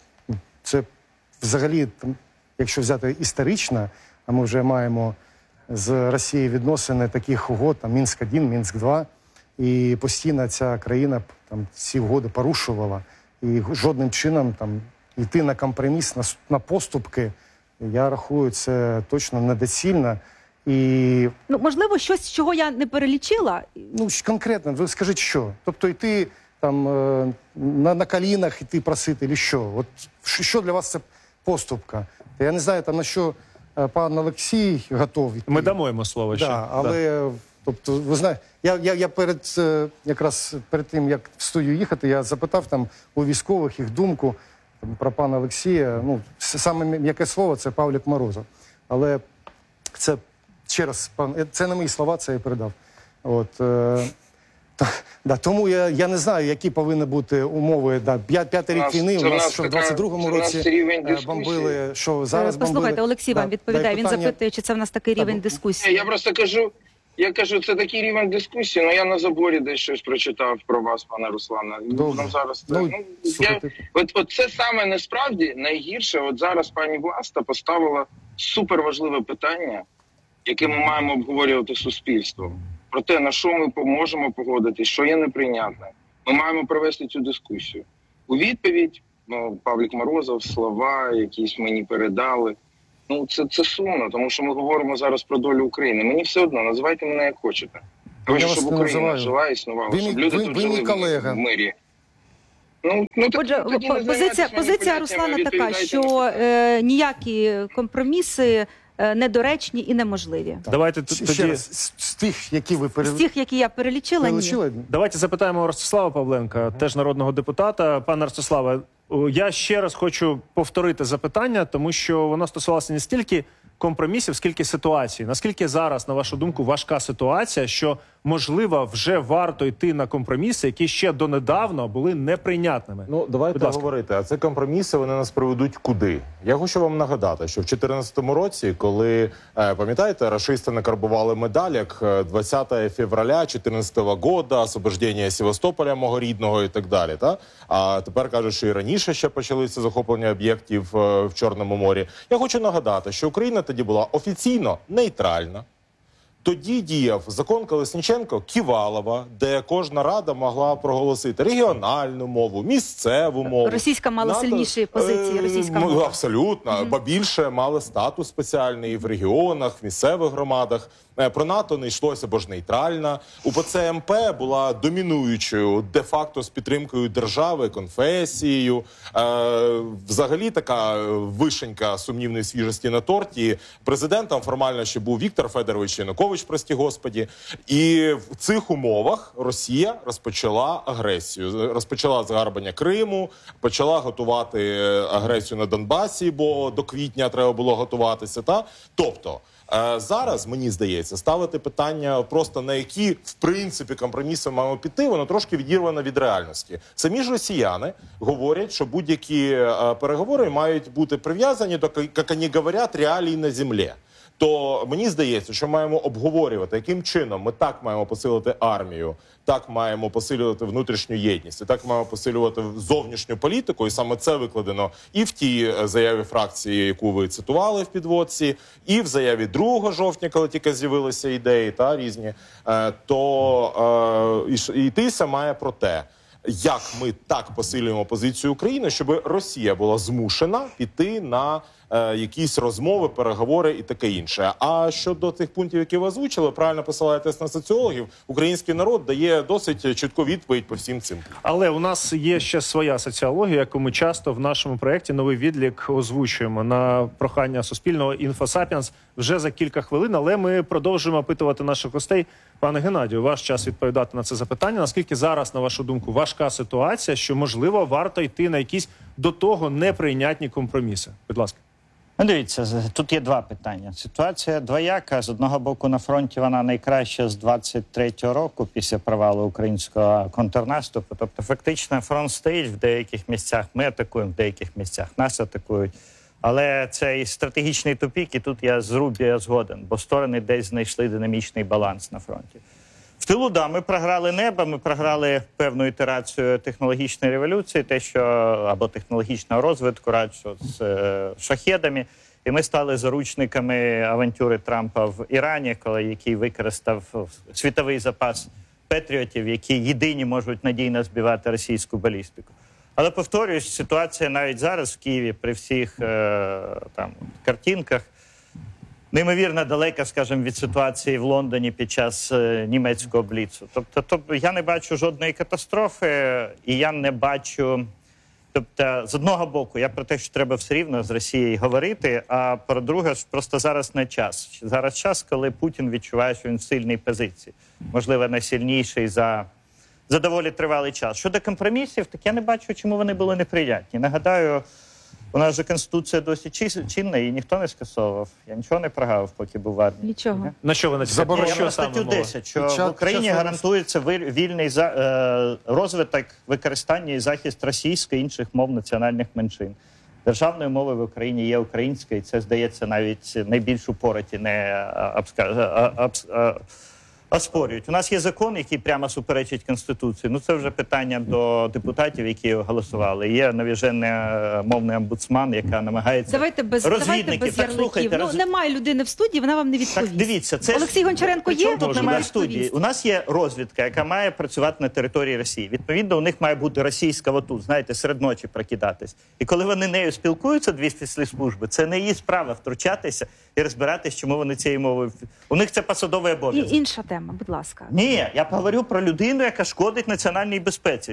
це взагалі, якщо взяти історично, а ми вже маємо з Росією відносини таких угод, там Мінськ один, Мінськ два, і постійно ця країна там ці угоди порушувала, і жодним чином там йти на компроміс, на, на поступки, я рахую, це точно недоцільно. І... Ну, можливо, щось, чого я не перелічила? Ну, конкретно, ви скажіть, що? Тобто йти там на, на колінах, йти просити, чи що? От що для вас це поступка? Я не знаю, там на що пан Олексій готовий. Ми дамо йому слово ще. Да, але, да. Тобто, ви знаєте, я, я, я перед, якраз перед тим, як в студію їхати, я запитав там у військових їх думку про пана Олексія. Ну, саме м'яке слово – це Павлік Морозов. Але це, ще раз, це не мої слова, це я передав. От, е, та, да, тому я, я не знаю, які повинні бути умови. Да, п'ятий рік війни, у нас, що в двадцять другому році бомбили, що зараз бомбили. Послухайте, Олексій вам да, відповідає, да, він питання... запитує, чи це в нас такий рівень да, дискусії. Я просто кажу, я кажу, це такий рівень дискусії, але я на заборі десь щось прочитав про вас, пане Руслане. Ну, зараз, це, ну, я, от, от це саме насправді найгірше, от зараз пані Власта поставила суперважливе питання, яке ми маємо обговорювати з суспільством. про те, на що ми можемо погодитись, що є неприйнятним. Ми маємо провести цю дискусію. У відповідь, ну, Павлік Морозов, слова якісь мені передали. Ну, це, це сумно, тому що ми говоримо зараз про долю України. Мені все одно, називайте мене як хочете. Хочу, щоб Україна жила, існувала, ви, щоб люди ви, тут ви жили колега. в мирі. Ну, ну, так, Отже, тоді не позиція, позиція Руслана така, що е, ніякі компроміси е, недоречні і неможливі. Давайте Ще тоді раз, з, з тих, які ви З пере... тих, які я перелічила, ні. перелічили, давайте запитаємо Ростислава Павленка, теж народного депутата. Пане Ростиславе, о, я ще раз хочу повторити запитання, тому що воно стосувалося не стільки компромісів, скільки ситуацій. Наскільки зараз, на вашу думку, важка ситуація, що, можливо, вже варто йти на компроміси, які ще донедавна були неприйнятними? Ну, давайте говорити, а це компроміси, вони нас приведуть куди? Я хочу вам нагадати, що в чотирнадцятому році, коли, е, пам'ятаєте, рашисти накарбували медаль, як двадцятого февраля чотирнадцятого года, освобождення Севастополя, мого рідного і так далі, та? А тепер кажуть, що і раніше ще почалися захоплення об'єктів е, в Чорному морі. Я хочу нагадати, що Україна тоді була офіційно нейтральна. Тоді діяв закон Колесніченко-Ківалова, де кожна рада могла проголосити регіональну мову, місцеву мову. Російська мала НАТО, сильніші позиції, російська е, мова. Абсолютно. Mm-hmm. Ба більше мали статус спеціальний в регіонах, в місцевих громадах. Про НАТО не йшлося, бо ж нейтральна. УПЦ МП була домінуючою де-факто з підтримкою держави, конфесією. Е, взагалі така вишенька сумнівної свіжості на торті. Президентом формально ще був Віктор Федорович Янукович, прості господі. І в цих умовах Росія розпочала агресію. Розпочала загарбання Криму, почала готувати агресію на Донбасі, бо до квітня треба було готуватися. Та? Тобто, зараз, мені здається, ставити питання просто на які, в принципі, компроміси маємо піти, воно трошки відірвано від реальності. Самі ж росіяни говорять, що будь-які переговори мають бути прив'язані до, як вони говорять, реалій на землі. То мені здається, що маємо обговорювати, яким чином ми так маємо посилити армію, так маємо посилювати внутрішню єдність, і так маємо посилювати зовнішню політику, і саме це викладено і в тій заяві фракції, яку ви цитували в підводці, і в заяві другого жовтня, коли тільки з'явилися ідеї та різні, то і йтися має про те, як ми так посилюємо позицію України, щоб Росія була змушена піти на е, якісь розмови, переговори і таке інше. А щодо тих пунктів, які ви озвучили, правильно посилаєтесь на соціологів, український народ дає досить чітку відповідь по всім цим. Але у нас є ще своя соціологія, яку ми часто в нашому проєкті «Новий відлік» озвучуємо на прохання Суспільного «Інфосапіенс» вже за кілька хвилин, але ми продовжуємо опитувати наших гостей. Пане Геннадію, ваш час відповідати на це запитання. Наскільки зараз, на вашу думку, важка ситуація, що, можливо, варто йти на якісь до того неприйнятні компроміси? Будь ласка. Ну, дивіться, тут є два питання. Ситуація двояка. З одного боку, на фронті вона найкраща з двадцять третього року, після провалу українського контрнаступу. Тобто, фактично, фронт стоїть в деяких місцях. Ми атакуємо в деяких місцях, нас атакують. Але це і стратегічний тупік, і тут я з Рубі згоден, бо сторони десь знайшли динамічний баланс на фронті. В тилу, да, ми програли небо, ми програли певну ітерацію технологічної революції, те, що, або технологічного розвитку, радше з е, шахедами, і ми стали заручниками авантюри Трампа в Ірані, коли який використав світовий запас патріотів, які єдині можуть надійно збивати російську балістику. Але, повторююсь, ситуація навіть зараз в Києві при всіх е, там картинках неймовірно далека, скажімо, від ситуації в Лондоні під час е, німецького бліцу. Тобто, тобто я не бачу жодної катастрофи, і я не бачу... Тобто, з одного боку, я про те, що треба все рівно з Росією говорити, а про друге, просто зараз не час. Зараз час, коли Путін відчуває, що він в сильній позиції. Можливо, найсильніший за... за доволі тривалий час. Щодо компромісів, так я не бачу, чому вони були неприйнятні. Нагадаю, у нас же Конституція досі чинна, і ніхто не скасовував. Я нічого не прогавив, поки був в армії. Нічого. На що ви натякаєте? Я про статтю десять, що в Україні гарантується вільний розвиток, використання і захист російської і інших мов національних меншин. Державною мовою в Україні є українська, і це, здається, навіть найбільш упороті, не Оспорюють. У нас є закон, який прямо суперечить Конституції. Ну, це вже питання до депутатів, які голосували. Є навіжений мовний омбудсман, яка намагається... Давайте без, давайте без ярликів. Ну, роз... немає людини в студії, вона вам не відповість. Так, дивіться, це Олексій Гончаренко є? Тут немає студії. У нас є розвідка, яка має працювати на території Росії. Відповідно, у них має бути російська отут, знаєте, серед ночі прокидатись. І коли вони нею спілкуються, дві спецслужби, це не її справа втручатися і розбиратись, чому вони цією мовою... У них це посадовий обов'язок. І інша тема, будь ласка. Ні, я говорю про людину, яка шкодить національній безпеці.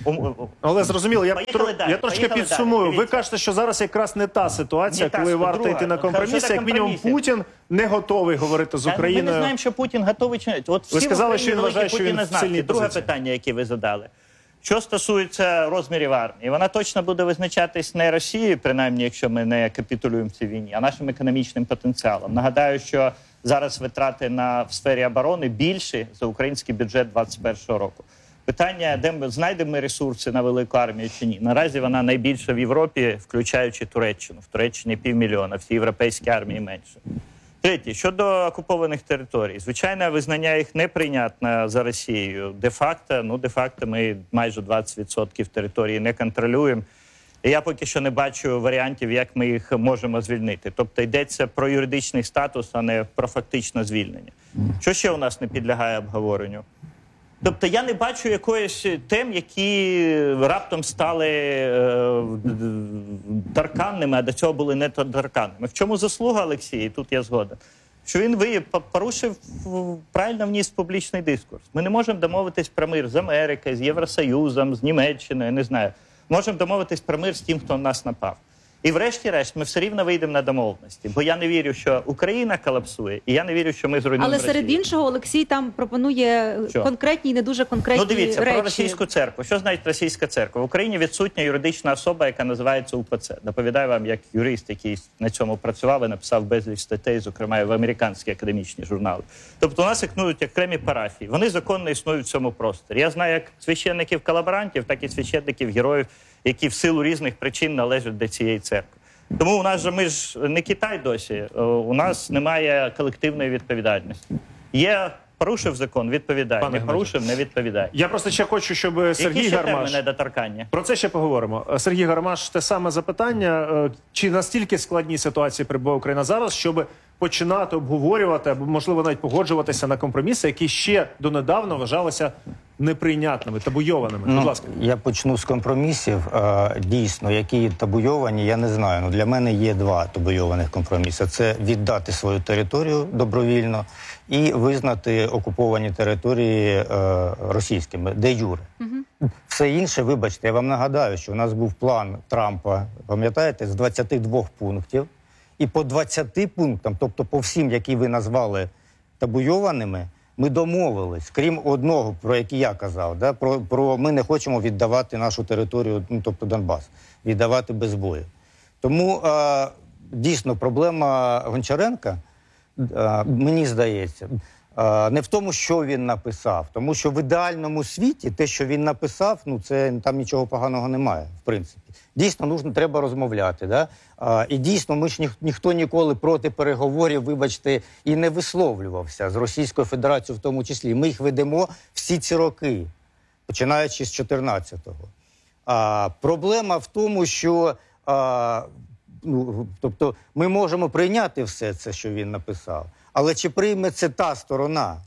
Але зрозуміло, я, Поїхали тро... далі, я трошки поїхали підсумую. далі. Ви кажете, що зараз якраз не та ситуація, Не та, коли варто друга. йти на компроміси. Хорошо, Як мінімум, компроміси. Путін не готовий говорити з Та, Україною. Ми не знаємо, що Путін готовий чи ні. От Ви всі сказали, в що він Україні вважає, що він Путіна в знають. сильній Друге позиції. питання, яке ви задали. Що стосується розмірів армії, вона точно буде визначатись не Росією, принаймні, якщо ми не капітулюємо в цій війні, а нашим економічним потенціалом. Нагадаю, що зараз витрати на в сфері оборони більші за український бюджет двадцять першого року. Питання, де ми знайдемо ми ресурси на велику армію чи ні. Наразі вона найбільша в Європі, включаючи Туреччину. В Туреччині півмільйона, всі європейські армії менше. Третє, щодо окупованих територій. Звичайно, визнання їх неприйнятне за Росією. Де-факто, ну, де-факто ми майже двадцять відсотків території не контролюємо. І я поки що не бачу варіантів, як ми їх можемо звільнити. Тобто йдеться про юридичний статус, а не про фактичне звільнення. Що ще у нас не підлягає обговоренню? Тобто я не бачу якоїсь тем, які раптом стали е, тарканними, а до цього були не тарканними. В чому заслуга Олексія, і тут я згоден, що він ви порушив, правильно вніс в публічний дискурс. Ми не можемо домовитись про мир з Америкою, з Євросоюзом, з Німеччиною, не знаю. Можемо домовитись про мир з тим, хто на нас напав. І врешті-решт ми все рівно вийдемо на домовленості. Бо я не вірю, що Україна колапсує, і я не вірю, що ми зруйнуємо Але Росію. серед іншого Олексій там пропонує Що? конкретні і не дуже конкретні Ну, дивіться, речі. про російську церкву. Що значить російська церква? В Україні відсутня юридична особа, яка називається УПЦ. Доповідаю вам, як юрист, який на цьому працював і написав безліч статей, зокрема, і в американські академічні журнали. Тобто у нас існують окремі парафії. Вони законно існують в цьому просторі. Я знаю як священників-колаборантів, так і священників-героїв, які в силу різних причин належать до цієї церкви. Тому у нас же, ми ж не Китай досі, у нас немає колективної відповідальності. Є, порушив закон, відповідає, Пане не порушив, не відповідає. Я просто ще хочу, щоб Сергій Які ще Гармаш... терміни доторкання? Про це ще поговоримо. Сергій Гармаш, те саме запитання. Чи настільки складні ситуації перебуває Україна зараз, щоб починати обговорювати, або, можливо, навіть погоджуватися на компроміси, які ще донедавна вважалися неприйнятними, табуйованими? Ну, Будь ласка. Я почну з компромісів. Е, Дійсно, які табуйовані, я не знаю. Ну, для мене є два табуйованих компроміси. Це віддати свою територію добровільно і визнати окуповані території е, російськими, де юре. Угу. Все інше, вибачте, я вам нагадаю, що у нас був план Трампа, пам'ятаєте, з двадцяти двох пунктів. І по двадцяти пунктам, тобто по всім, які ви назвали табуйованими, ми домовились, крім одного, про який я казав, да, про, про ми не хочемо віддавати нашу територію, ну, тобто Донбас, віддавати без бою. Тому е, дійсно проблема Гончаренка, е, мені здається, е, не в тому, що він написав, тому що в ідеальному світі те, що він написав, ну це там нічого поганого немає, в принципі. Дійсно, нужно, треба розмовляти. Да? А, і дійсно, ми ж ніх, ніхто ніколи проти переговорів, вибачте, і не висловлювався з Російською Федерацією в тому числі. Ми їх ведемо всі ці роки, починаючи з чотирнадцятого. А, проблема в тому, що а, ну, тобто, ми можемо прийняти все це, що він написав, але чи прийме це та сторона?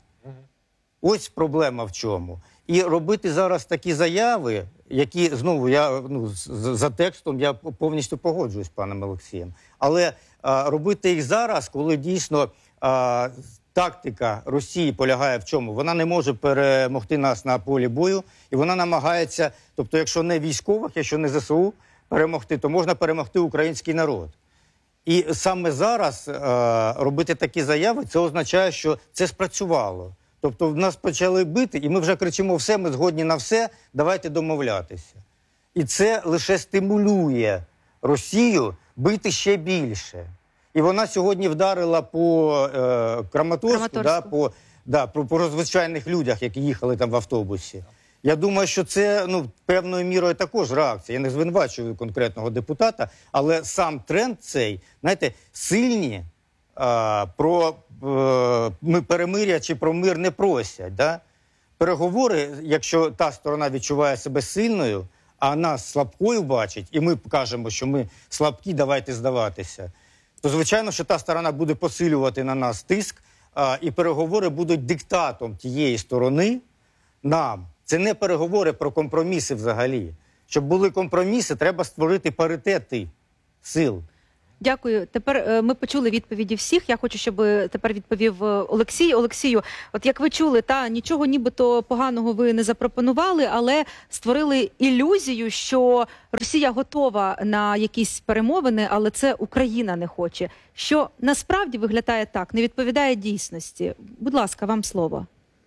Ось проблема в чому. І робити зараз такі заяви, які, знову, я ну, за текстом я повністю погоджуюсь з паном Олексієм, але а, робити їх зараз, коли дійсно а, тактика Росії полягає в чому? Вона не може перемогти нас на полі бою, і вона намагається, тобто якщо не військових, якщо не ЗСУ перемогти, то можна перемогти український народ. І саме зараз а, робити такі заяви, це означає, що це спрацювало. Тобто в нас почали бити, і ми вже кричимо все, ми згодні на все, давайте домовлятися. І це лише стимулює Росію бити ще більше. І вона сьогодні вдарила по е, Краматорську, Краматорську. Да, по, да, по, по звичайних людях, які їхали там в автобусі. Я думаю, що це ну, певною мірою також реакція. Я не звинувачую конкретного депутата, але сам тренд цей, знаєте, сильні, а, про е, ми перемир'я чи про мир не просять. Да? Переговори, якщо та сторона відчуває себе сильною, а нас слабкою бачить, і ми кажемо, що ми слабкі, давайте здаватися, то, звичайно, що та сторона буде посилювати на нас тиск, а, і переговори будуть диктатом тієї сторони нам. Це не переговори про компроміси взагалі. Щоб були компроміси, треба створити паритети сил. Дякую. Тепер е, ми почули відповіді всіх. Я хочу, щоб тепер відповів Олексій. Олексію, от як ви чули, та нічого нібито поганого ви не запропонували, але створили ілюзію, що Росія готова на якісь перемовини, але це Україна не хоче. Що насправді виглядає так, не відповідає дійсності. Будь ласка, вам слово.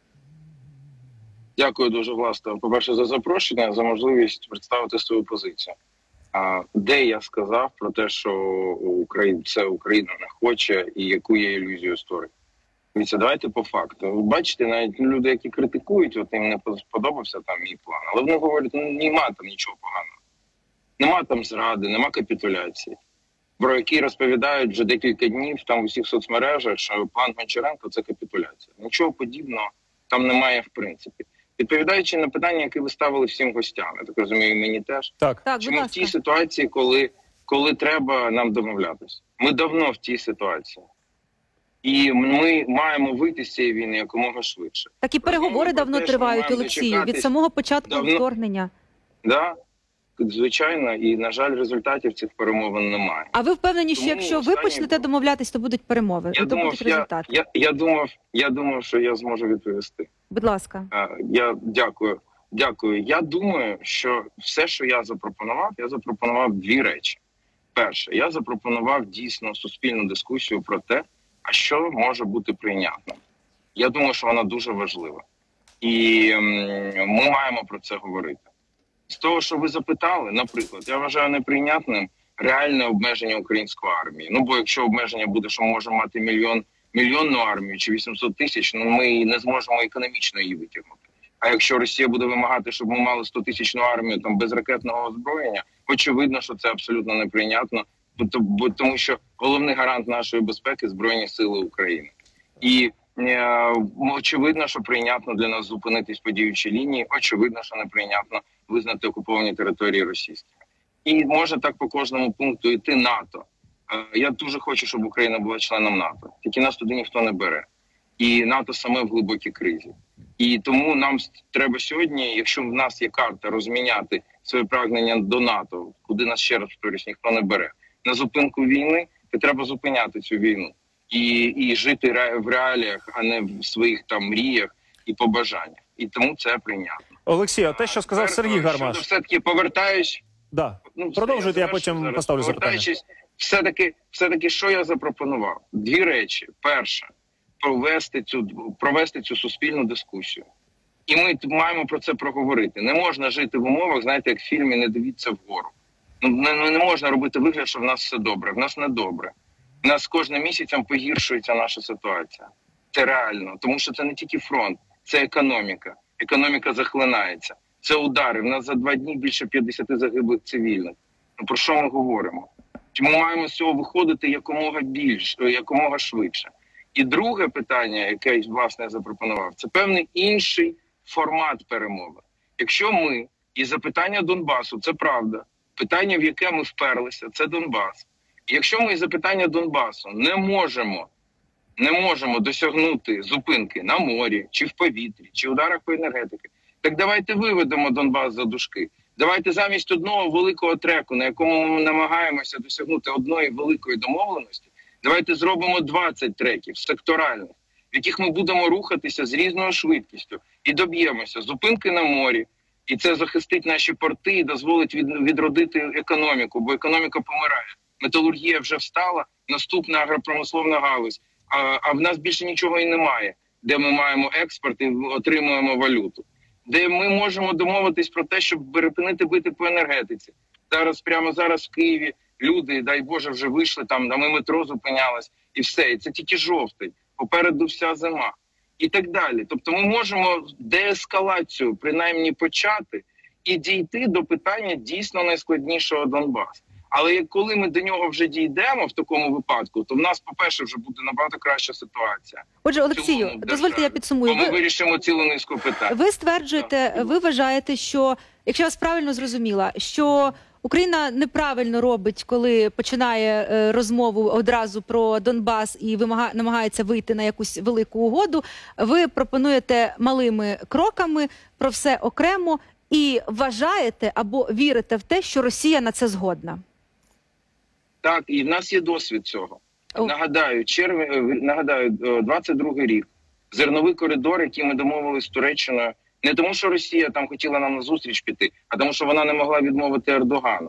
Дякую дуже, власне, по-перше, за запрошення, за можливість представити свою позицію. А, де я сказав про те, що Україна, це Україна не хоче і яку є ілюзію створює. Дивіться, давайте по факту. Ви бачите, навіть люди, які критикують, от їм не сподобався там мій план, але вони говорять, ну нема там нічого поганого. Нема там зради, нема капітуляції, про які розповідають вже декілька днів там у всіх соцмережах, що план Гончаренко – це капітуляція. Нічого подібного там немає в принципі. Відповідаючи на питання, яке ви ставили всім гостям, я так розумію, мені теж. Так. Так, Чи ми в тій ситуації, коли, коли треба нам домовлятися? Ми давно в тій ситуації. І ми маємо вийти з цієї війни якомога швидше. Так і переговори давно те, тривають, Олексію, від самого початку давно... вторгнення. Да, звичайно, і, на жаль, результатів цих перемовин немає. А ви впевнені, що Тому якщо ви останні... почнете домовлятись, то будуть перемови, Я то думав, будуть я, результати? я, я, думав, я думав, що я зможу відповісти. Будь ласка. Я дякую. Дякую. Я думаю, що все, що я запропонував, я запропонував дві речі. Перше, я запропонував дійсно суспільну дискусію про те, а що може бути прийнятним. Я думаю, що вона дуже важлива. І ми маємо про це говорити. З того, що ви запитали, наприклад, я вважаю неприйнятним реальне обмеження української армії. Ну, бо якщо обмеження буде, що ми можемо мати мільйон, мільйонну армію чи вісімсот тисяч, ну ми не зможемо економічно її витягнути. А якщо Росія буде вимагати, щоб ми мали сто тисячну армію там без ракетного озброєння, очевидно, що це абсолютно неприйнятно, бо тому що головний гарант нашої безпеки – Збройні Сили України. І е, очевидно, що прийнятно для нас зупинитись по діючій лінії, очевидно, що неприйнятно визнати окуповані території російськими. І може так по кожному пункту йти НАТО. Е, я дуже хочу, щоб Україна була членом НАТО. Тільки нас туди ніхто не бере. І НАТО саме в глибокій кризі. І тому нам треба сьогодні, якщо в нас є карта, розміняти своє прагнення до НАТО, куди нас, ще раз повторюсь, ніхто не бере, на зупинку війни, то треба зупиняти цю війну. І, і жити в реаліях, а не в своїх там мріях і побажаннях. І тому це прийнятно. Олексій, а те, що сказав Тепер, Сергій Гармаш. Все-таки повертаюсь... Да. Ну, продовжуйте, я потім зараз. поставлю запитання. Все-таки, все-таки, що я запропонував? Дві речі. Перше, провести цю, провести цю суспільну дискусію. І ми маємо про це проговорити. Не можна жити в умовах, знаєте, як в фільмі «Не дивіться вгору». Ну, не, не можна робити вигляд, що в нас все добре. В нас не добре. В нас кожним місяцем погіршується наша ситуація. Це реально. Тому що це не тільки фронт, це економіка. Економіка захлинається. Це удари. В нас за два дні більше п'ятдесят загиблих цивільних. Ну, про що ми говоримо? Ми маємо з цього виходити якомога більше, якомога швидше. І друге питання, яке, власне, я запропонував, це певний інший формат перемови. Якщо ми, і запитання Донбасу, це правда, питання, в яке ми вперлися, це Донбас. І якщо ми із запитання Донбасу не можемо, не можемо досягнути зупинки на морі, чи в повітрі, чи ударах по енергетиці, так давайте виведемо Донбас за дужки. Давайте замість одного великого треку, на якому ми намагаємося досягнути одної великої домовленості, давайте зробимо двадцять треків секторальних, в яких ми будемо рухатися з різною швидкістю і доб'ємося зупинки на морі. І це захистить наші порти і дозволить від, відродити економіку, бо економіка помирає. Металургія вже встала, наступна агропромисловна галузь, а, а в нас більше нічого і немає, де ми маємо експорт і отримуємо валюту. Де ми можемо домовитись про те, щоб перепинити бити по енергетиці. Зараз, прямо зараз в Києві люди, дай Боже, вже вийшли там, а ми метро зупинялось, і все. І це тільки жовтий, попереду вся зима. І так далі. Тобто ми можемо деескалацію принаймні почати і дійти до питання дійсно найскладнішого Донбасу. Але коли ми до нього вже дійдемо в такому випадку, то в нас, по-перше, вже буде набагато краща ситуація. Отже, Олексію, дозвольте, я підсумую. Бо ми Ви, вирішимо цілу низку питань. ви стверджуєте, ви вважаєте, що, якщо я вас правильно зрозуміла, що Україна неправильно робить, коли починає е, розмову одразу про Донбас і вимага, намагається вийти на якусь велику угоду. Ви пропонуєте малими кроками про все окремо і вважаєте або вірите в те, що Росія на це згодна? Так, і в нас є досвід цього. О. Нагадаю, червень, нагадаю, двадцять другий рік. Зерновий коридор, який ми домовилися з Туреччиною, не тому, що Росія там хотіла нам на зустріч піти, а тому, що вона не могла відмовити Ердогану.